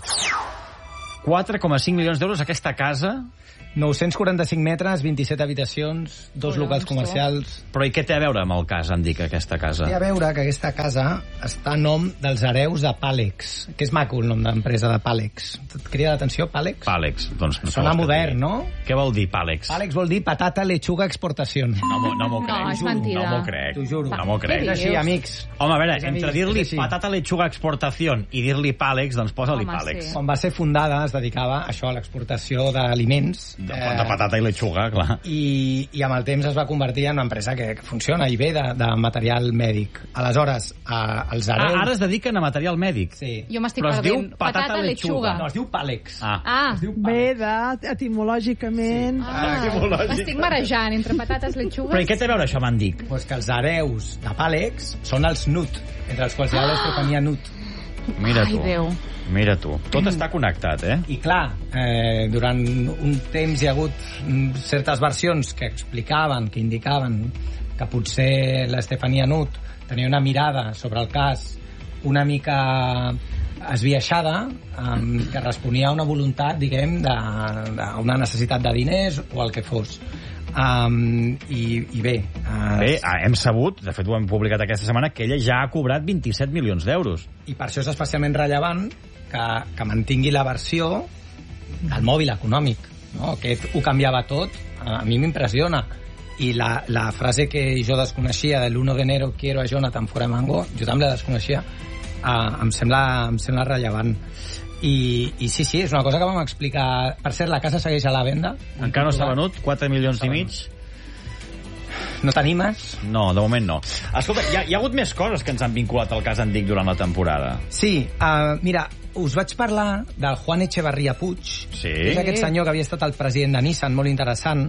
quatre coma cinc milions d'euros aquesta casa... nou-cents quaranta-cinc metres, vint-i-set habitacions, dos locals comercials... Però i què té a veure amb el cas, em dic, aquesta casa? Té a veure que aquesta casa està a nom dels hereus de Pàlex, que és maco el nom d'empresa de Pàlex. Et crida l'atenció, Pàlex? Pàlex, doncs... No sona modern, no? Què vol dir Pàlex? Pàlex vol dir patata, lechuga, exportació. No m'ho no crec. No, és mentida. No m'ho crec. T'ho juro. No m'ho crec. És així, amics. Home, a veure, És entre amics, dir-li és així. patata, lechuga, exportació i dir-li Pàlex, doncs posa-li Home, Pàlex. sí. Quan va ser fundada es dedicava a això, a l'exportació d'aliments. De, de patata i lechuga, clar. I, i amb el temps es va convertir en una empresa que, que funciona i ve de, de material mèdic. Aleshores, a, els hereus... Ah, ara es dediquen a material mèdic. Sí. Jo m'estic Però es diu perdent. patata Patata lechuga. lechuga. No, es diu Pàlex. Ah. Ah, Es diu Ve Pàlex. de, etimològicament... Sí. ah. M'estic marejant entre patates, lechugues... Però i què té a veure això, me'n dic? Pues que els hereus de Pàlex són els Nut, entre els quals hi ha l'Estefania Nut. Mira Ai, tu. Déu. Mira tu. Tot està connectat, eh? I clar, eh, durant un temps hi ha hagut mm, certes versions que explicaven, que indicaven que potser l'Estefania Nut tenia una mirada sobre el cas una mica esbiaixada, eh, que responia a una voluntat, diguem, de, de una necessitat de diners o el que fos. Um, i, i bé, uh, Bé, hem sabut, de fet ho hem publicat aquesta setmana, que ella ja ha cobrat vint-i-set milions d'euros. i per això és especialment rellevant que, que mantingui la versió del mòbil econòmic, no? Aquest ho canviava tot, a mi m'impressiona. I la, la frase que jo desconeixia de l'uno de enero quiero a Jonathan fuera Mango, jo també la desconeixia, uh, em, sembla, em sembla rellevant. I, i sí, sí, és una cosa que vam explicar. Per cert, la casa segueix a la venda. Encara no s'ha venut? quatre milions i mig? No t'animes? No, de moment no. Escolta, hi ha, hi ha hagut més coses que ens han vinculat al cas Endic durant la temporada. Sí, uh, mira, us vaig parlar del Juan Echevarría Puig. Sí? Que és aquest senyor que havia estat el president de Nissan, molt interessant.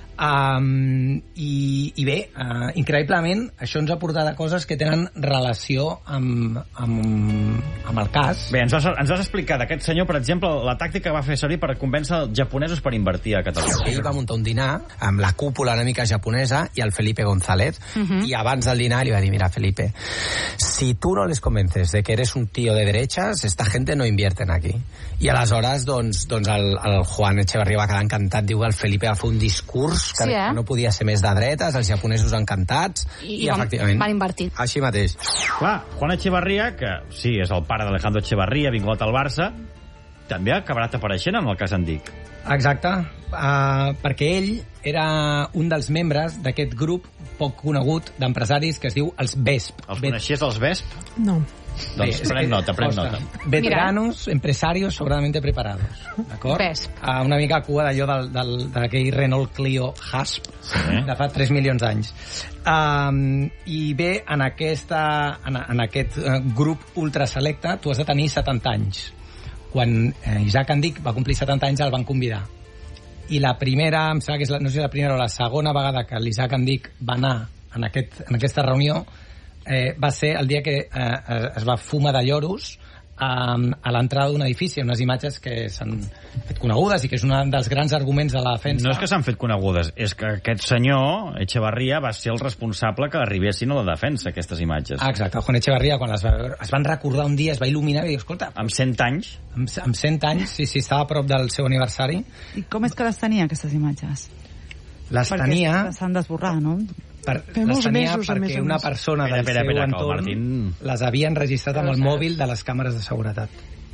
Um, i, i bé, uh, increïblement això ens ha portat a coses que tenen relació amb, amb, amb el cas. Bé, ens has, ens has explicat aquest senyor, per exemple, la tàctica que va fer servir per convèncer els japonesos per invertir a Catalunya. Ell va muntar un dinar amb la cúpula una mica japonesa i el Felipe González, Mhm. y abans del dinar li va dir, mira, Felipe, si tú no les convences de que eres un tío de derechas, esta gente no invierten aquí. I aleshores, doncs, doncs el, el Juan Echevarría va quedar encantat, diu que el Felipe va fer un discurs que Sí, eh? no podia ser més de dretes, els japonesos encantats, I, i, i van, efectivament, van invertir. així mateix. Clar, Juan Echevarría, que sí, és el pare d'Alejandro Echevarría, vinculat al Barça, també ha acabat apareixent en el cas Endic. Exacte, uh, perquè ell era un dels membres d'aquest grup poc conegut d'empresaris que es diu els V E S P. Els coneixies, els V E S P? No. Doncs Bé, pren eh, nota, pren ostres, nota. Veteranos, empresarios, sobradamente preparados. D'acord? V E S P. Uh, una mica a cua d'allò del, del, d'aquell Renault Clio Hasp, Sí. de fa tres milions d'anys. Um, I bé, en, aquesta, en, en aquest uh, grup ultraselecte tu has de tenir setanta anys. Quan eh, Isaac Endic va complir setanta anys el van convidar. I la primera, em sembla que és la, no sé si la primera o la segona vegada que l'Isaac Endic va anar en, aquest, en aquesta reunió eh, va ser el dia que eh, es va fumar de lloros a, a l'entrada d'un edifici, unes imatges que s'han fet conegudes i que és un dels grans arguments de la defensa. No és que s'han fet conegudes, és que aquest senyor, Echevarría, va ser el responsable que arribessin a la defensa, aquestes imatges. Ah, exacte, Juan Echevarría, quan es, va, es van recordar un dia, es va il·luminar i dir, escolta... Amb cent anys? Amb, amb cent anys, sí, sí, estava a prop del seu aniversari. I com és que les tenia, aquestes imatges? Les tenia... Perquè s'han d'esborrar, no? Per, Fem les uns tenia mesos, a més perquè a una més. persona Espera, del espera, seu espera, que el entorn Martín- les havien registrat amb Però el saps. mòbil de les càmeres de seguretat.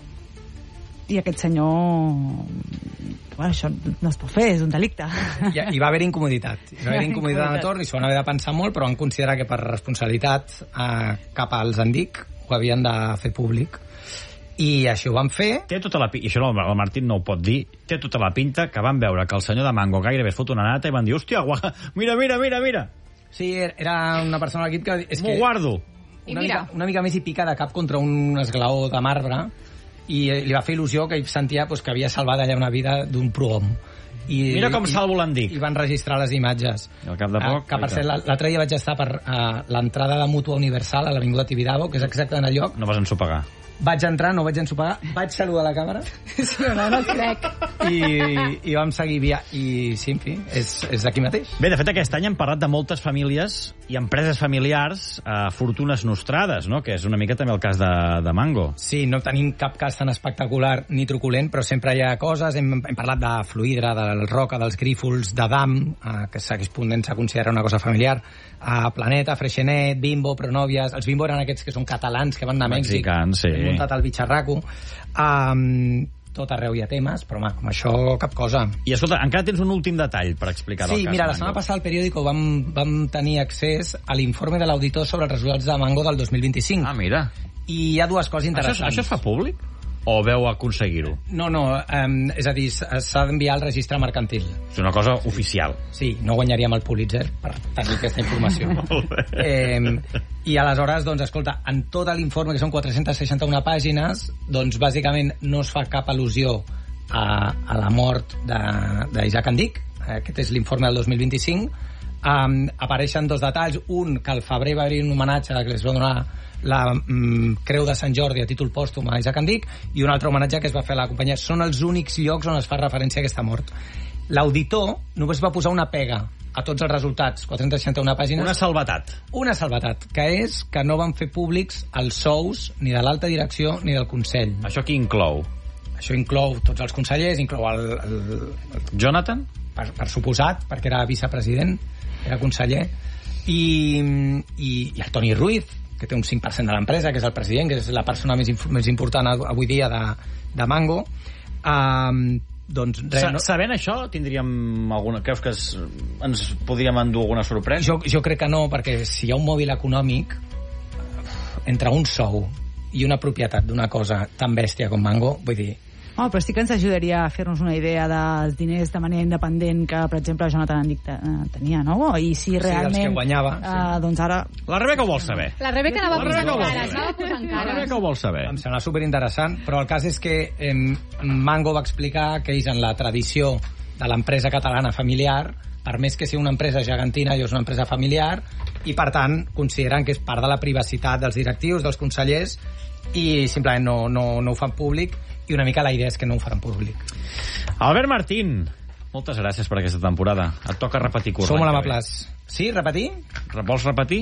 I aquest senyor... Bueno, això no es pot fer, és un delicte. I, i va haver incomoditat. Hi va haver incomoditat en l'entorn i s'ho van haver de pensar molt, però van considerar que per responsabilitat eh, cap als Endic ho havien de fer públic. I això ho van fer. Té tota la pinta, i això no, el Martín no ho pot dir, té tota la pinta que van veure que el senyor de Mango gairebé es fot una nata i van dir, hòstia, guà, mira, mira, mira, mira. Sí, era una persona a l'equip que... M'ho guardo. Una mica, una mica més hi pica de cap contra un esglaó de marbre i li va fer il·lusió que ell sentia pues, que havia salvat allà una vida d'un prohom. I, Mira com salvo l'Andic. I van registrar les imatges. Al cap de poc... Ah, que per cert, l'altre dia vaig estar per uh, l'entrada de Mútua Universal a l'Avinguda Tibidabo, que és exactament el lloc. No vas ensopegar. Vaig entrar, no vaig ensopegar, vaig saludar la càmera. Sí, no, no crec. I, i vam seguir via. I sí, en fi, és, és d'aquí mateix. Bé, de fet, aquest any hem parlat de moltes famílies i empreses familiars a fortunes nostrades, no? Que és una mica també el cas de, de Mango. Sí, no tenim cap cas tan espectacular ni truculent, però sempre hi ha coses. Hem, hem parlat de Fluidra, del Roca, dels Grífols, de Dam, eh, que segueix podent-se considerar una cosa familiar, a Planeta, Freixenet, Bimbo, Pronovias. Els Bimbo eren aquests que són catalans, que van anar a Mèxic. Mexicans, sí. Hem muntat el bitxarraco. Um, tot arreu hi ha temes, però home, com això cap cosa. I escolta, encara tens un últim detall per explicar sí, del cas mira, Mango. la setmana passada al periòdico vam, vam tenir accés a l'informe de l'auditor sobre els resultats de Mango del dos mil vint-i-cinc. Ah, mira. I hi ha dues coses interessants. Això, això es fa públic? O veu aconseguir-ho? No, no, um, és a dir, s'ha d'enviar al registre mercantil. És una cosa oficial. Sí, no guanyaríem el Pulitzer per tenir aquesta informació. eh, I aleshores, doncs, escolta, en tot l'informe, que són quatre-centes seixanta-una pàgines, doncs, bàsicament, no es fa cap al·lusió a, a la mort d'Isaac Andic. Aquest és l'informe del dos mil vint-i-cinc. Um, apareixen dos detalls. Un, que al febrer va haver un homenatge que es va donar la mm, Creu de Sant Jordi a títol pòstum a Isaac Andic, i un altre homenatge que es va fer a la companyia. Són els únics llocs on es fa referència a aquesta mort. L'auditor només va posar una pega a tots els resultats, quatre-centes seixanta-una pàgines. Una salvetat. Una salvetat, que és que no van fer públics els sous ni de l'alta direcció ni del Consell. Això qui inclou? Això inclou tots els consellers, inclou el... el, el Jonathan? Per, per suposat, perquè era vicepresident, era conseller, i, i, i el Toni Ruiz, que té un cinc per cent de l'empresa, que és el president, que és la persona més, més important avui dia de, de Mango. Um, doncs, Sa no... Sabent això, tindríem alguna... Creus que es, ens podríem endur alguna sorpresa? Jo, jo crec que no, perquè si hi ha un mòbil econòmic entre un sou i una propietat d'una cosa tan bèstia com Mango, vull dir... Oh, però sí que ens ajudaria a fer-nos una idea dels diners de manera independent que, per exemple, Jonathan Andic tenia, no? I si realment... Sí, dels que guanyava. Sí. Uh, doncs ara... La Rebeca ho vol saber. La Rebeca anava posant cares, anava posant La cares. Rebeca ho vol saber. Em sembla superinteressant, però el cas és que eh, Mango va explicar que ells, en la tradició de l'empresa catalana familiar, per més que sigui una empresa gegantina, és una empresa familiar, i per tant consideren que és part de la privacitat dels directius, dels consellers, i simplement no, no, no ho fan públic, i una mica la idea és que no ho faran públic. Albert Martín, moltes gràcies per aquesta temporada. Et toca repetir curt. Som molt amables. Sí, repetir? Vols repetir?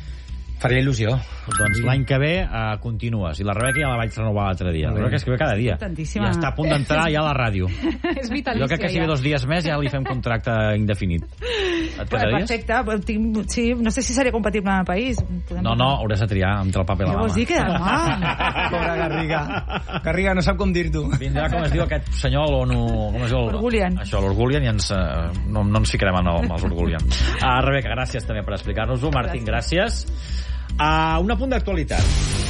Faria il·lusió. Doncs l'any que ve uh, continues. I la Rebeca ja la vaig renovar l'altre dia. La Rebeca escriu cada dia. Tantíssima. Ja està a punt d'entrar ja a la ràdio. És vitalícia, jo crec que si ve dos dies més ja li fem contracte indefinit. Et quedaries? Perfecte. Tinc, sí, no sé si seria compatible amb el país. Podem no, no, hauràs de triar entre el paper i la mama. Què vols dir que demà? Pobra Garriga. Garriga no sap com dir-t'ho. Vindrà, com es diu aquest senyor, l'ONU... Orgulian. Això, l'Orgulian, i ens, uh, no, no ens ficarem en el, amb els Orgulian. Uh, Rebeca, gràcies també per explicar-nos-ho. Martín, gràcies. Uh, un apunt d'actualitat.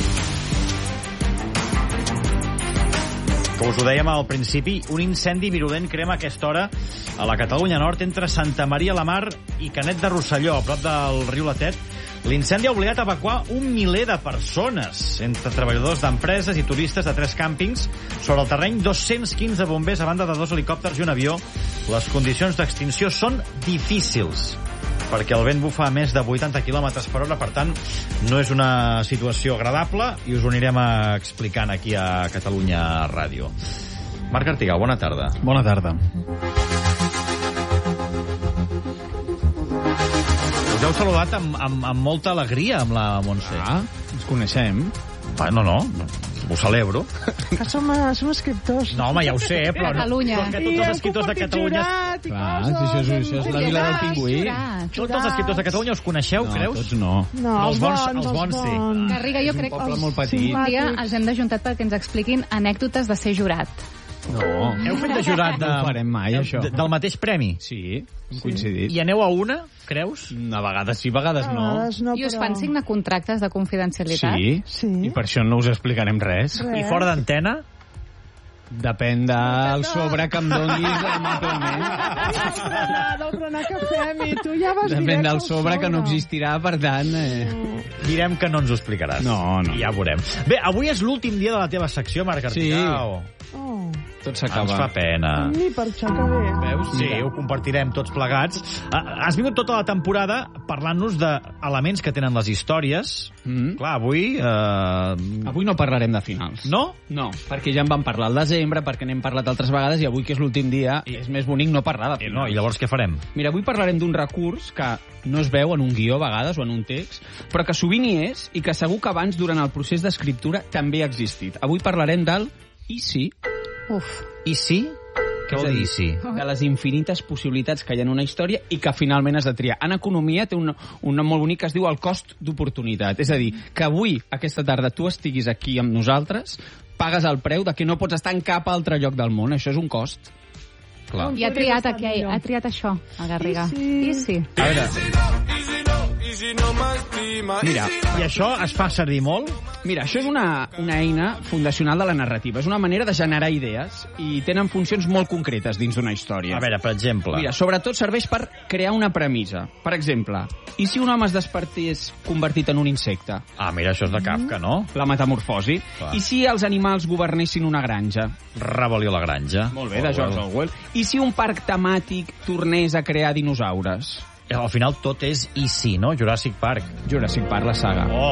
Com us ho dèiem al principi, un incendi virulent crema a aquesta hora a la Catalunya Nord entre Santa Maria la Mar i Canet de Rosselló, a prop del riu Latet. L'incendi ha obligat a evacuar un miler de persones, entre treballadors d'empreses i turistes de tres càmpings. Sobre el terreny, dos-cents quinze bombers a banda de dos helicòpters i un avió. Les condicions d'extinció són difícils, perquè el vent bufa a més de vuitanta quilòmetres per hora, per tant, no és una situació agradable, i us ho anirem explicant aquí a Catalunya Ràdio. Marc Artigau, bona tarda. Bona tarda. Us heu saludat amb, amb, amb molta alegria amb la Montse. Ah, ens coneixem. Ah, no, no, ho celebro. Que som, som escriptors. No, home, ja ho sé, però no, com que tots els escriptors de Catalunya... Clar, si això, és, això és la vila del pingüí. Tots els escriptors de Catalunya us coneixeu, no, creus? Tots no. No, els bons, els bons sí. Garriga, jo crec que molt petit. un dia els hem d'ajuntar perquè ens expliquin anècdotes de ser jurat. No. Heu fet de jurat de, no ho farem mai, això. De, del mateix premi? Sí, hem coincidit. I aneu a una, creus? A vegades sí, a vegades no. A vegades no I us però... fan signar contractes de confidencialitat? Sí, sí, i per això no us explicarem res. res. I fora d'antena? Depèn del sobre que em donis amablement. Del berenar que fem i tu ja vas Depèn del sobre que no existirà, per tant... Eh... Direm que no ens ho explicaràs. No, no. Ja veurem. Bé, avui és l'últim dia de la teva secció, Marc Artigau. Sí. Oh. Tot s'acaba. Ens fa pena. Ni per això que bé. Veus? Sí, ho compartirem tots plegats. Has vingut tota la temporada parlant-nos d'elements que tenen les històries. Mm. Clar, avui... Eh... Avui no parlarem de finals. No? No, perquè ja en vam parlar al desembre, perquè n'hem parlat altres vegades, i avui, que és l'últim dia, I... és més bonic no parlar de finals. No, i llavors què farem? Mira, avui parlarem d'un recurs que no es veu en un guió a vegades o en un text, però que sovint hi és i que segur que abans, durant el procés d'escriptura, també ha existit. Avui parlarem del i si. Uf. I si? Què vol dir sí? De les infinites possibilitats que hi ha en una història i que finalment has de triar. En economia té un, un nom molt bonic que es diu el cost d'oportunitat. És a dir, que avui, aquesta tarda, tu estiguis aquí amb nosaltres, pagues el preu de que no pots estar en cap altre lloc del món. Això és un cost. Clar. I ha triat, aquí, ha triat això, el Garriga. I sí. A veure... Mira, i això es fa servir molt? Mira, això és una, una eina fundacional de la narrativa. És una manera de generar idees i tenen funcions molt concretes dins d'una història. A veure, per exemple... Mira, sobretot serveix per crear una premissa. Per exemple, i si un home es despertés convertit en un insecte? Ah, mira, això és de Kafka, no? La metamorfosi. Clar. I si els animals governessin una granja? Rebel·lió a la granja. Molt bé, de George Orwell. I si un parc temàtic tornés a crear dinosaures? Al final tot és i sí, no? Jurassic Park. Jurassic Park, la saga. Oh!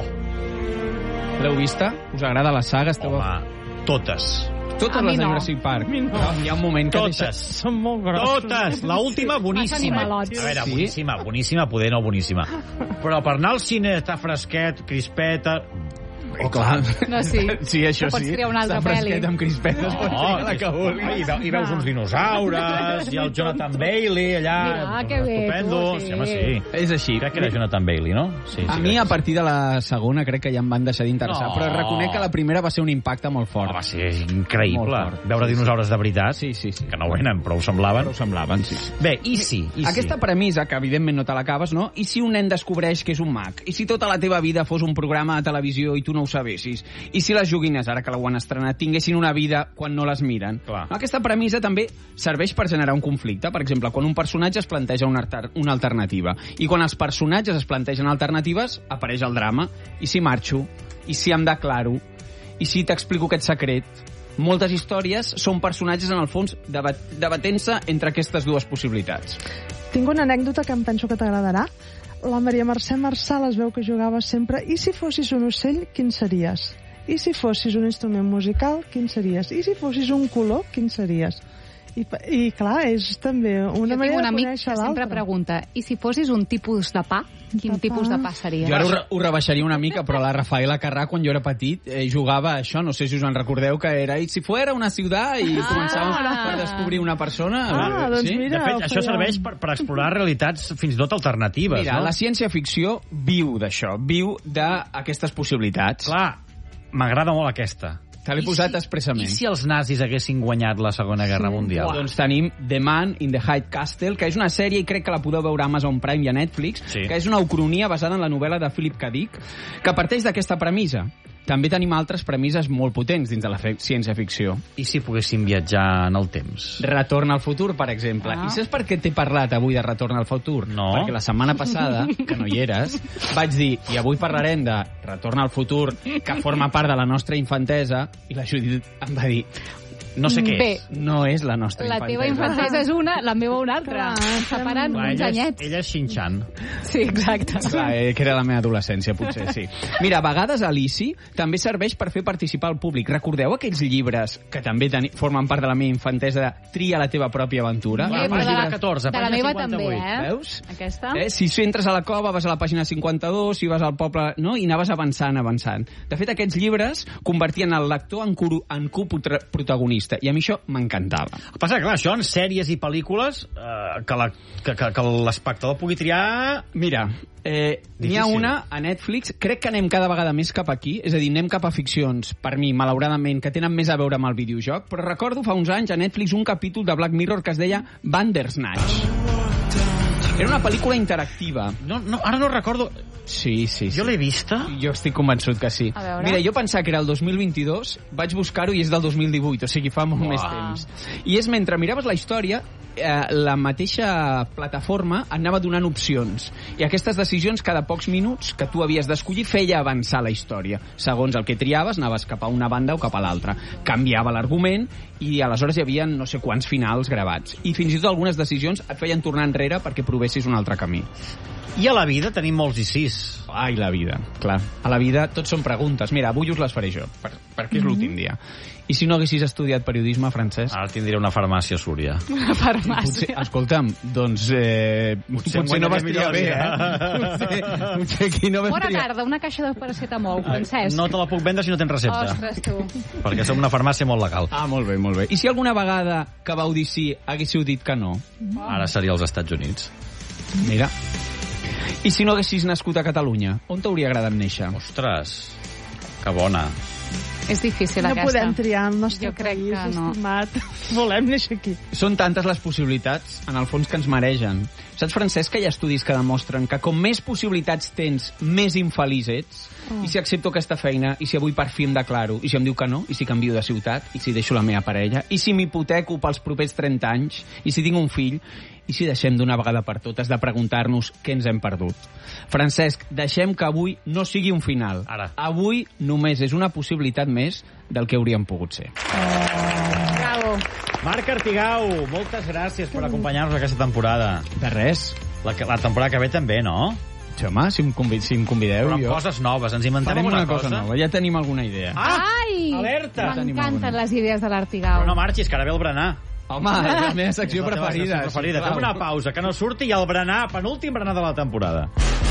L'heu vista? Us agrada la saga? Esteu... Home, totes. Totes les de Jurassic Park. No. Hi ha un moment que... Totes. Deixa... Són molt grossos. Totes. L'última, boníssima. A veure, Sí? boníssima, boníssima, poder no boníssima. Però per anar al cine està fresquet, crispeta... Oh, clar. No, sí. Sí, això Pots sí. triar una altra Està fresquet pel·li. amb crispetes. No, Oh, la que vulguis. i, ve, i veus uns dinosaures, i el Jonathan Bailey allà... Mira, que bé, estupendo. tu, sí. Sí, home, sí. És així. Crec que era Jonathan Bailey, no? Sí, A sí, mi, crec a que partir de la segona, crec que ja em van deixar d'interessar. No. Però reconec que la primera va ser un impacte molt fort. Oh, va ser increïble. Molt fort. Veure dinosaures de veritat, Sí, sí, sí. que no ho eren, però ho semblaven. Però ho semblaven, sí. Bé, i sí, i Aquesta sí. premissa, que evidentment no te l'acabes, no? I si un nen descobreix que és un mag? I si tota la teva vida fos un programa de televisió i tu no ho sabessis? I si les joguines, ara que l'ho han estrenat, tinguessin una vida quan no les miren? Clar. Aquesta premissa també serveix per generar un conflicte. Per exemple, quan un personatge es planteja una, alter una alternativa. I quan els personatges es plantegen alternatives, apareix el drama. I si marxo? I si em declaro? I si t'explico aquest secret? Moltes històries són personatges, en el fons, debat debatent-se entre aquestes dues possibilitats. Tinc una anècdota que em penso que t'agradarà. La Maria Mercè Marçal es veu que jugava sempre i si fossis un ocell, quin series? I si fossis un instrument musical, quin series? I si fossis un color, quin series? I, i clar, és també una jo manera un de amic conèixer que sempre l'altre. pregunta, i si fossis un tipus de pa, quin De tipus pa. de pa seria? Jo ara ho, re ho rebaixaria una mica, però la Rafaela Carrà, quan jo era petit, eh, jugava a això, no sé si us en recordeu, que era i si fuera una ciutat i Ah. començàvem per descobrir una persona. Ah, doncs sí? mira, De fet, ho això feia- serveix per, per explorar realitats fins i tot alternatives, Mira, no? la ciència-ficció viu d'això, viu d'aquestes possibilitats. Clar, m'agrada molt aquesta. Te l'he posat expressament. I si els nazis haguessin guanyat la Segona Guerra Mundial? Doncs tenim The Man in the High Castle, que és una sèrie, i crec que la podeu veure a Amazon Prime i a Netflix, Sí. que és una ucronia basada en la novel·la de Philip K. Dick, que parteix d'aquesta premissa. També tenim altres premisses molt potents dins de la ciència-ficció. I si poguéssim viatjar en el temps? Retorn al futur, per exemple. Ah. I saps per què t'he parlat avui de Retorn al futur? No. Perquè la setmana passada, que no hi eres, vaig dir, i avui parlarem de Retorn al futur, que forma part de la nostra infantesa, i la Judit em va dir, no sé què Bé. és. No és la nostra La infantesa. teva infantesa és una, la meva una altra. Separen Clar, uns ella, és, anyets. ella és Shin-Chan. Sí, exacte. Clar, eh, que era la meva adolescència, potser, sí. Mira, a vegades Alici també serveix per fer participar el públic. Recordeu aquells llibres que també formen part de la meva infantesa de Tria la teva pròpia aventura? Sí, Va, però de pàgina la, catorze, de la pàgina meva cinquanta-vuit. també, eh? Veus? Aquesta? Eh, si entres a la cova, vas a la pàgina cinquanta-dos, si vas al poble, no? I anaves avançant, avançant. De fet, aquests llibres convertien el lector en, curu, en coprotagonista. periodista, i a mi això m'encantava. El que passa que, clar, això en sèries i pel·lícules, eh, que, la, que, que, que l'espectador pugui triar... Mira, eh, n'hi ha una a Netflix, crec que anem cada vegada més cap aquí, és a dir, anem cap a ficcions, per mi, malauradament, que tenen més a veure amb el videojoc, però recordo fa uns anys a Netflix un capítol de Black Mirror que es deia Bandersnatch. Era una pel·lícula interactiva. No, no, ara no recordo... Sí, sí, sí. Jo l'he vista? Jo estic convençut que sí. Mira, jo pensava que era el dos mil vint-i-dos, vaig buscar-ho i és del dos mil divuit, o sigui, fa molt Uah. més temps. I és mentre miraves la història, eh, la mateixa plataforma anava donant opcions. I aquestes decisions, cada pocs minuts que tu havies d'escollir, feia avançar la història. Segons el que triaves, anaves cap a una banda o cap a l'altra. Canviava l'argument i aleshores hi havia no sé quants finals gravats. I fins i tot algunes decisions et feien tornar enrere perquè provessis un altre camí. I a la vida tenim molts i sis. Ai, la vida, clar. A la vida tot són preguntes. Mira, avui us les faré jo, per, perquè és l'últim dia. I si no haguessis estudiat periodisme, Francesc? Ara tindria una farmàcia a Súria. Una farmàcia. Potser, escolta'm, doncs... Eh, potser, potser no vestria bé, eh? Potser, potser aquí no vestria... Bona tarda, una caixa de paracetamol, Francesc. No te la puc vendre si no tens recepta. Ostres, tu. Perquè som una farmàcia molt legal. Ah, molt bé, molt bé. I si alguna vegada que vau dir sí haguéssiu dit que no? Oh. Ara seria als Estats Units. Mira... I si no haguessis nascut a Catalunya, on t'hauria agradat néixer? Ostres, que bona. És difícil, no aquesta. No podem triar el nostre jo crec país, que no. estimat. Volem néixer aquí. Són tantes les possibilitats, en el fons, que ens maregen. Saps, Francesc, que hi ha estudis que demostren que com més possibilitats tens, més infeliç ets? Oh. I si accepto aquesta feina, i si avui per fi em declaro, i si em diu que no, i si canvio de ciutat, i si deixo la meva parella, i si m'hipoteco pels propers trenta anys, i si tinc un fill, i si deixem d'una vegada per totes de preguntar-nos què ens hem perdut. Francesc, deixem que avui no sigui un final. Ara. Avui només és una possibilitat més del que hauríem pogut ser. Oh. Bravo. Marc Artigau, moltes gràcies per acompanyar-nos aquesta temporada. De res. La, la temporada que ve també, no? Sí, home, si em, convid, si em convideu, però jo... coses noves, ens inventarem una, una cosa. cosa nova, ja tenim alguna idea. Ah! Ai! Alerta! M'encanten les idees de l'Artigau. Però no marxis, que ara ve el berenar. Home, és la meva secció és la preferida. Secció preferida. Fem una pausa, que no surti, i el berenar, penúltim berenar de la temporada.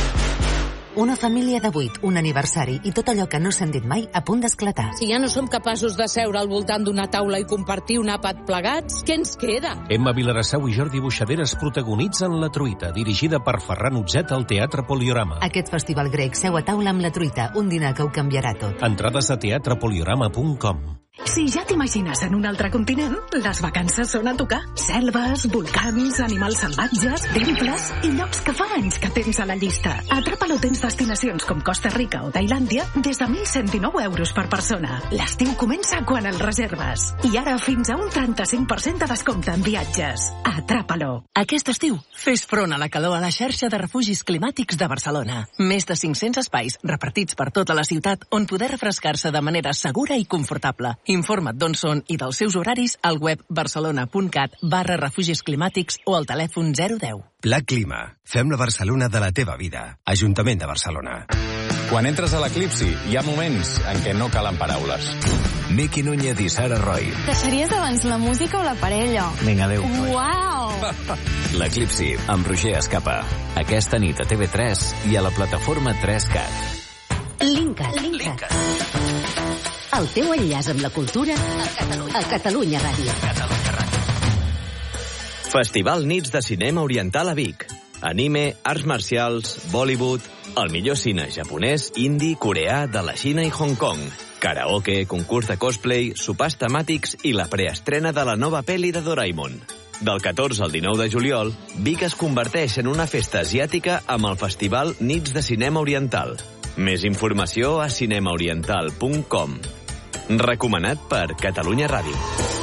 Una família de vuit, un aniversari i tot allò que no s'han dit mai a punt d'esclatar. Si ja no som capaços de seure al voltant d'una taula i compartir un àpat plegats, què ens queda? Emma Vilarassau i Jordi Buixaderes protagonitzen La Truita, dirigida per Ferran Utzet al Teatre Poliorama. Aquest festival grec seu a taula amb La Truita, un dinar que ho canviarà tot. Entrades a teatre poliorama punt com. Si ja t'imagines en un altre continent, les vacances són a tocar. Selves, volcans, animals salvatges, temples i llocs que fa anys que tens a la llista. A Atrapalo tens destinacions com Costa Rica o Tailàndia des de mil cent dinou euros per persona. L'estiu comença quan el reserves. I ara fins a un trenta-cinc per cent de descompte en viatges. Atrapalo. Aquest estiu, fes front a la calor a la xarxa de refugis climàtics de Barcelona. Més de cinc-cents espais repartits per tota la ciutat on poder refrescar-se de manera segura i confortable. Informa't d'on són i dels seus horaris al web barcelona.cat barra refugis climàtics o al telèfon zero deu. Pla Clima. Fem la Barcelona de la teva vida. Ajuntament de Barcelona. Quan entres a l'Eclipsi, hi ha moments en què no calen paraules. Miqui Núñez i Sara Roy. Deixaries abans la música o la parella? Vinga, adéu. Uau! L'Eclipsi, amb Roger Escapa. Aquesta nit a T V tres i a la plataforma tres cat. Linkat. Linkat. El teu enllaç amb la cultura a Catalunya, a Catalunya Ràdio. Catalunya Ràdio. Festival Nits de Cinema Oriental a Vic. Anime, arts marcials, Bollywood, el millor cine japonès, indi, coreà, de la Xina i Hong Kong. Karaoke, concurs de cosplay, sopars temàtics i la preestrena de la nova pel·li de Doraemon. Del catorze al dinou de juliol, Vic es converteix en una festa asiàtica amb el Festival Nits de Cinema Oriental. Més informació a cinemaoriental punt com. Recomanat per Catalunya Ràdio.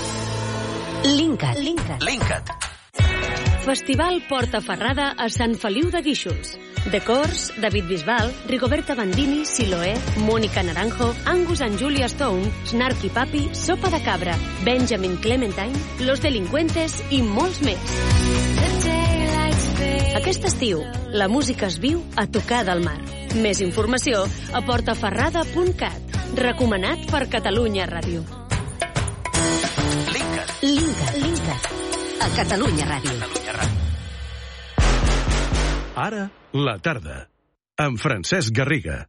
Linkat. Linkat. Linkat. Festival Portaferrada a Sant Feliu de Guíxols. Decors, David Bisbal, Rigoberta Bandini, Siloé, Mónica Naranjo, Angus and Julia Stone, Snarky Papi, Sopa de Cabra, Benjamin Clementine, Los Delincuentes i molts més. Aquest estiu, la música es viu a tocar del mar. Més informació a portaferrada punt cat. Recomanat per Catalunya Ràdio. Linkat. Linkat. Linkat. A Catalunya Ràdio. Catalunya Ràdio. Ara, la tarda. Amb Francesc Garriga.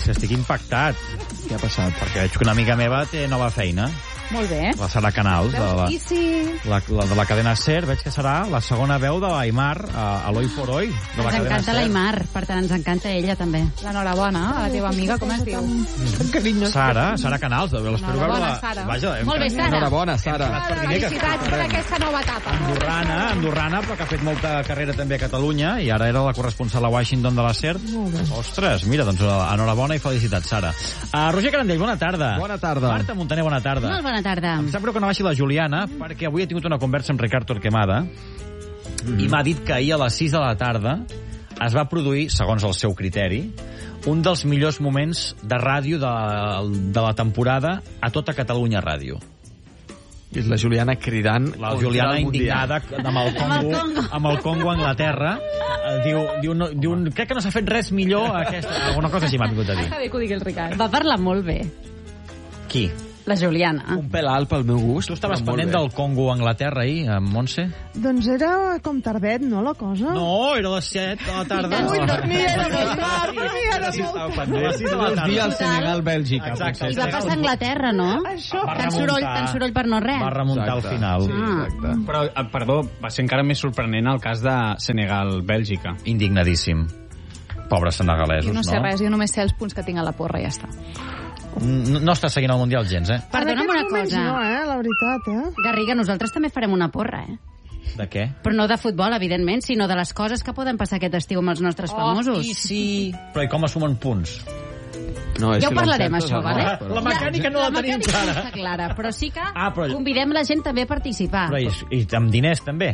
és que estic impactat. Què ha passat? Perquè veig que una amiga meva té nova feina. Molt bé. La Sara Canals, de la, I si... la, la, de la cadena SER, veig que serà la segona veu de l'Aimar a, a l'Hoy por Hoy. De la Ens cadena encanta SER. l'Aimar, per tant ens encanta ella també. L'enhorabona a la teva amiga, com es diu? Sara, Sara Canals. L'espero veure la... Sara. Vaja, hem- Molt bé, Sara. Enhorabona, Sara. Felicitats per aquesta nova etapa. Andorrana, andorrana, però que ha fet molta carrera també a Catalunya i ara era la corresponsal a Washington de la SER. Ostres, mira, doncs enhorabona i felicitats, Sara. Uh, Roger Carandell, bona tarda. Bona tarda. Marta Montaner, bona tarda. Molt bona tarda. Em sap greu que no baixi la Juliana, perquè avui he tingut una conversa amb Ricard Torquemada mm. i m'ha dit que ahir a les sis de la tarda es va produir, segons el seu criteri, un dels millors moments de ràdio de, de la temporada a tota Catalunya Ràdio. És la Juliana cridant... La Juliana indignada amb el Congo, amb el Congo a Anglaterra. Eh, Diu, diu, no, diu, crec que no s'ha fet res millor aquesta... Alguna cosa així m'ha vingut a dir. Està bé que ho digui el Ricard. Va parlar molt bé. Qui? La Juliana. Un pèl alt pel meu gust. Tu estaves pendent del Congo a Anglaterra ahir, amb Montse? Doncs era com tardet, no, la cosa? No, era a les set de la tarda. Ui, no, ni era molt tard, ni era molt tard. A les sis de la tarda. Vi al Senegal-Bèlgica. Exacte. I va passar a Anglaterra, no? Això. Va Tan soroll, remuntar. tan soroll per no res. Va remuntar al Exacte. final. Sí, exacte. Però, eh, perdó, va ser encara més sorprenent el cas de Senegal-Bèlgica. Indignadíssim. Pobres senegalesos, Jo no sé res, jo només sé els punts que tinc a la porra i ja està. No, no estàs seguint el Mundial gens, eh? Perdona'm una cosa. No, eh, la veritat, eh? Garriga, nosaltres també farem una porra, eh? De què? Però no de futbol, evidentment, sinó de les coses que poden passar aquest estiu amb els nostres famosos. Oh, i sí. Però i com assumen punts? No, Ja ho parlarem, això, no, vale? La mecànica no la tenim mecànica clara. no està clara, però sí que Ah, però- convidem la gent també a participar. Però i, i amb diners, també?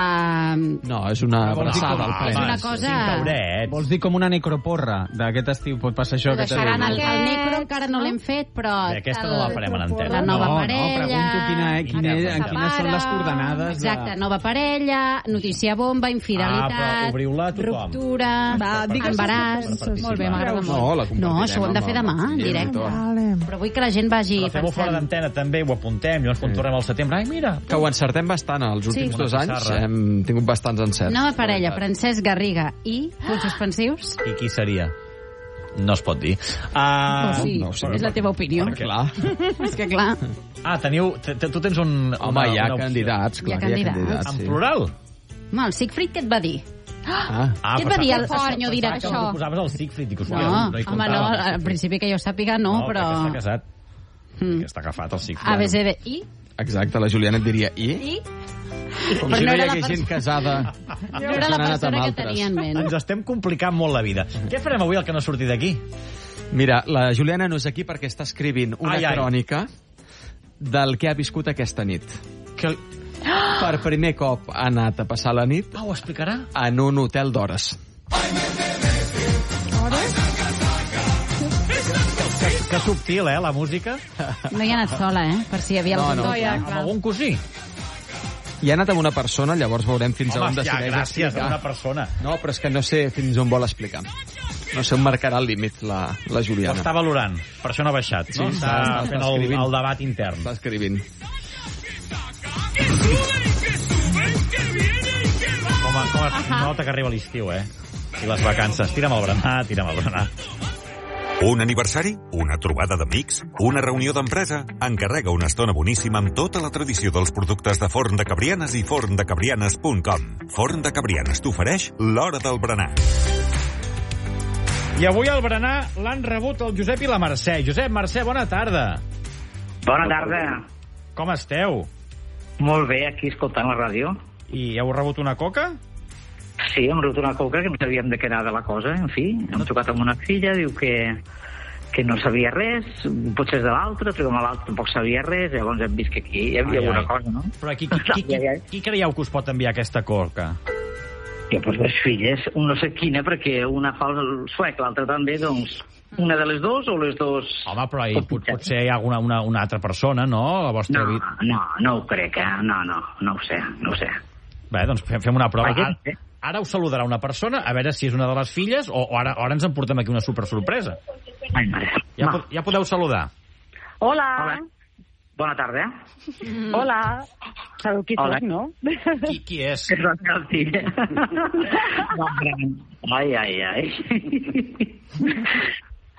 Uh, No, és una abraçada al és premi. una cosa... Cinc taurets. Vols dir com una necroporra d'aquest estiu pot passar això? Ho aquest deixaran estiu? el, el necro, encara no l'hem fet, però... Bé, aquesta el- no la farem en antena. La nova no, parella... No, pregunto quina, quina, en quines són les coordenades. Exacte, nova parella, notícia bomba, Ah, infidelitat, però obriu-la a tothom. ruptura, Va, digues embaràs... per participar. Molt bé, m'agrada No, molt. la compartirem No, això ho hem de amb fer el- demà, en Sí, directe. Vale. Però vull que la gent vagi Però fem-ho fora pensant. d'antena també, ho apuntem, llavors quan tornem al setembre, ai, mira... Que ho encertem bastant, els últims Sí. dos Una anys pissarra. hem tingut bastants encerts. Nova parella, Francesc Garriga i punts suspensius? I qui seria? No es pot dir. Uh, Oh, sí, no ho sé. és la teva opinió. Clar. És que clar, Ah, teniu... t- t- Tu tens un... Home, una, hi ha una opció. candidats, clar, Hi ha hi ha candidats. candidats. En sí. plural? home, el Siegfried què et va dir? Ah, Ah, Què et va dir el senyor Dirac, Que això? ho posaves al Siegfried. Dic, hòstia, No, no hi home, no, comptava. al principi que jo sàpiga no, No, però... perquè està casat. Mm. Que està agafat el Siegfried. A B C D I? exacte, la Juliana et diria i? I? Com Però si no no hi era la hagués gent persona- casada. No era la persona que tenia en ment. Ens estem complicant molt la vida. Què farem avui el que no surti d'aquí? Mira, la Juliana no és aquí perquè està escrivint una Ai, ai. crònica del que ha viscut aquesta nit. Que... Per primer cop ha anat a passar la nit Ah, ho explicarà? en un hotel d'hores. Que, que subtil, eh, la música. No hi ha anat sola, eh? Per si hi havia No, algun no. dubte. Amb algun cosí. I ha anat amb una persona, llavors veurem fins a on Home, ja, decideix gràcies a explicar. una persona. No, però és que no sé fins on vol explicar. No sé on marcarà el límit la, la Ho Juliana. està valorant. Per això no ha baixat. Sí, no? està- està, està fent el, escrivint. el debat intern. Està escrivint. Com a, com a nota que arriba l'estiu, eh? I les vacances. Tira'm el berenar, tira'm el berenar. Un aniversari? Una trobada d'amics? Una reunió d'empresa? Encarrega una estona boníssima amb tota la tradició dels productes de Forn de Cabrianes i forn de cabrianes punt com. Forn de Cabrianes t'ofereix l'hora del berenar. I avui al berenar l'han rebut el Josep i la Mercè. Josep, Mercè, bona tarda. Bona tarda. Com esteu? Molt bé, aquí escoltant la ràdio. I heu rebut una coca? Sí, hem rebut una coca que no sabíem de què era de la cosa, en fi. Hem trucat amb una filla, diu que, que no sabia res, potser és de l'altre, truquem a l'altre, tampoc sabia res, llavors hem vist que aquí hi havia Ai, alguna ai. cosa, no? Però qui, qui, qui, qui, qui creieu que us pot enviar aquesta coca? Ja, doncs les filles, no sé quina, perquè una fa el suec, l'altra també, doncs, una de les dues o les dues... Home, però hi, pot, potser hi ha alguna, una, una altra persona, no? La vostra No, vida. no, no ho crec, eh? No, no, no ho sé, no ho sé. Bé, doncs fem, fem una prova. Vaja, Ara, ara us saludarà una persona, a veure si és una de les filles, o, o ara, ara ens en portem aquí una super sorpresa. Ai, mare. Ja, po- ja podeu saludar. Hola. Hola. Bona tarda. Mm. Hola. Sabeu qui Hola. soc, no? Qui, qui és? És la meva filla. Ai, ai, ai.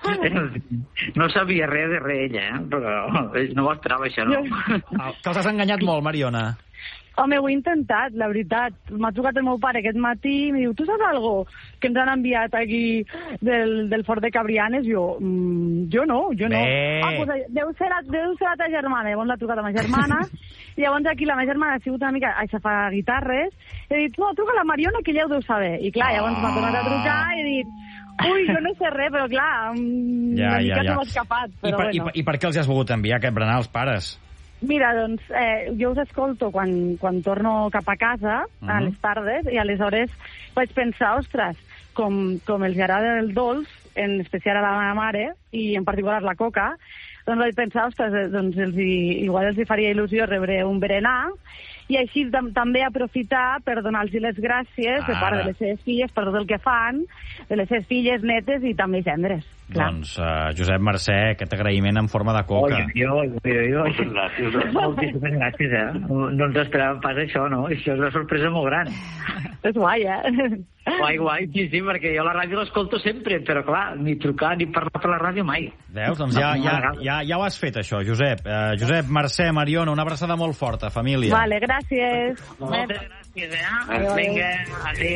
No sabia res de res, ella, eh? Però no m'ho esperava, això, no? Que els has enganyat molt, Mariona. Home, ho he intentat, la veritat. M'ha trucat el meu pare aquest matí i em diu, tu saps algo que ens han enviat aquí del, del Fort de Cabrianes? Jo, mmm, jo no, jo no. Bé. Ah, pues deu ser, la, deu ser la ta germana. Llavors l'ha trucat a ma germana. I llavors aquí la meva germana ha sigut una mica a xafar guitarres. I he dit, no, truca a la Mariona, que ja ho deu saber. I clar, llavors m'ha tornat a trucar i he dit, ui, jo no sé res, però clar, ja, una mica ja, ja. se m'ha escapat. Però I, per, bueno. i, I per què els has volgut enviar aquest berenar als pares? Mira, doncs, eh, jo us escolto quan, quan torno cap a casa, uh -huh. a les tardes, i aleshores vaig pensar, ostres, com, com els agrada el dolç, en especial a la meva mare, i en particular la coca, doncs vaig pensar, ostres, doncs els hi, igual els hi faria il·lusió rebre un berenar, i així tam també aprofitar per donar-los les gràcies de part de les seves filles per tot el que fan, de les seves filles, netes i també gendres. Clar. Doncs, uh, Josep Mercè, aquest agraïment en forma de coca. Oi, jo, jo, jo. Moltes gràcies. Moltíssimes gràcies, eh? No, no ens esperàvem pas això, no? Això és una sorpresa molt gran. És guai, eh? Guai, guai, sí, sí, perquè jo la ràdio l'escolto sempre, però clar, ni trucar ni parlar per la ràdio mai. Veus? Doncs ja, ja, ja, ja ho has fet, això, Josep. Uh, Josep, Mercè, Mariona, una abraçada molt forta, família. Vale, gràcies. Moltes gràcies, eh? Vinga, adéu.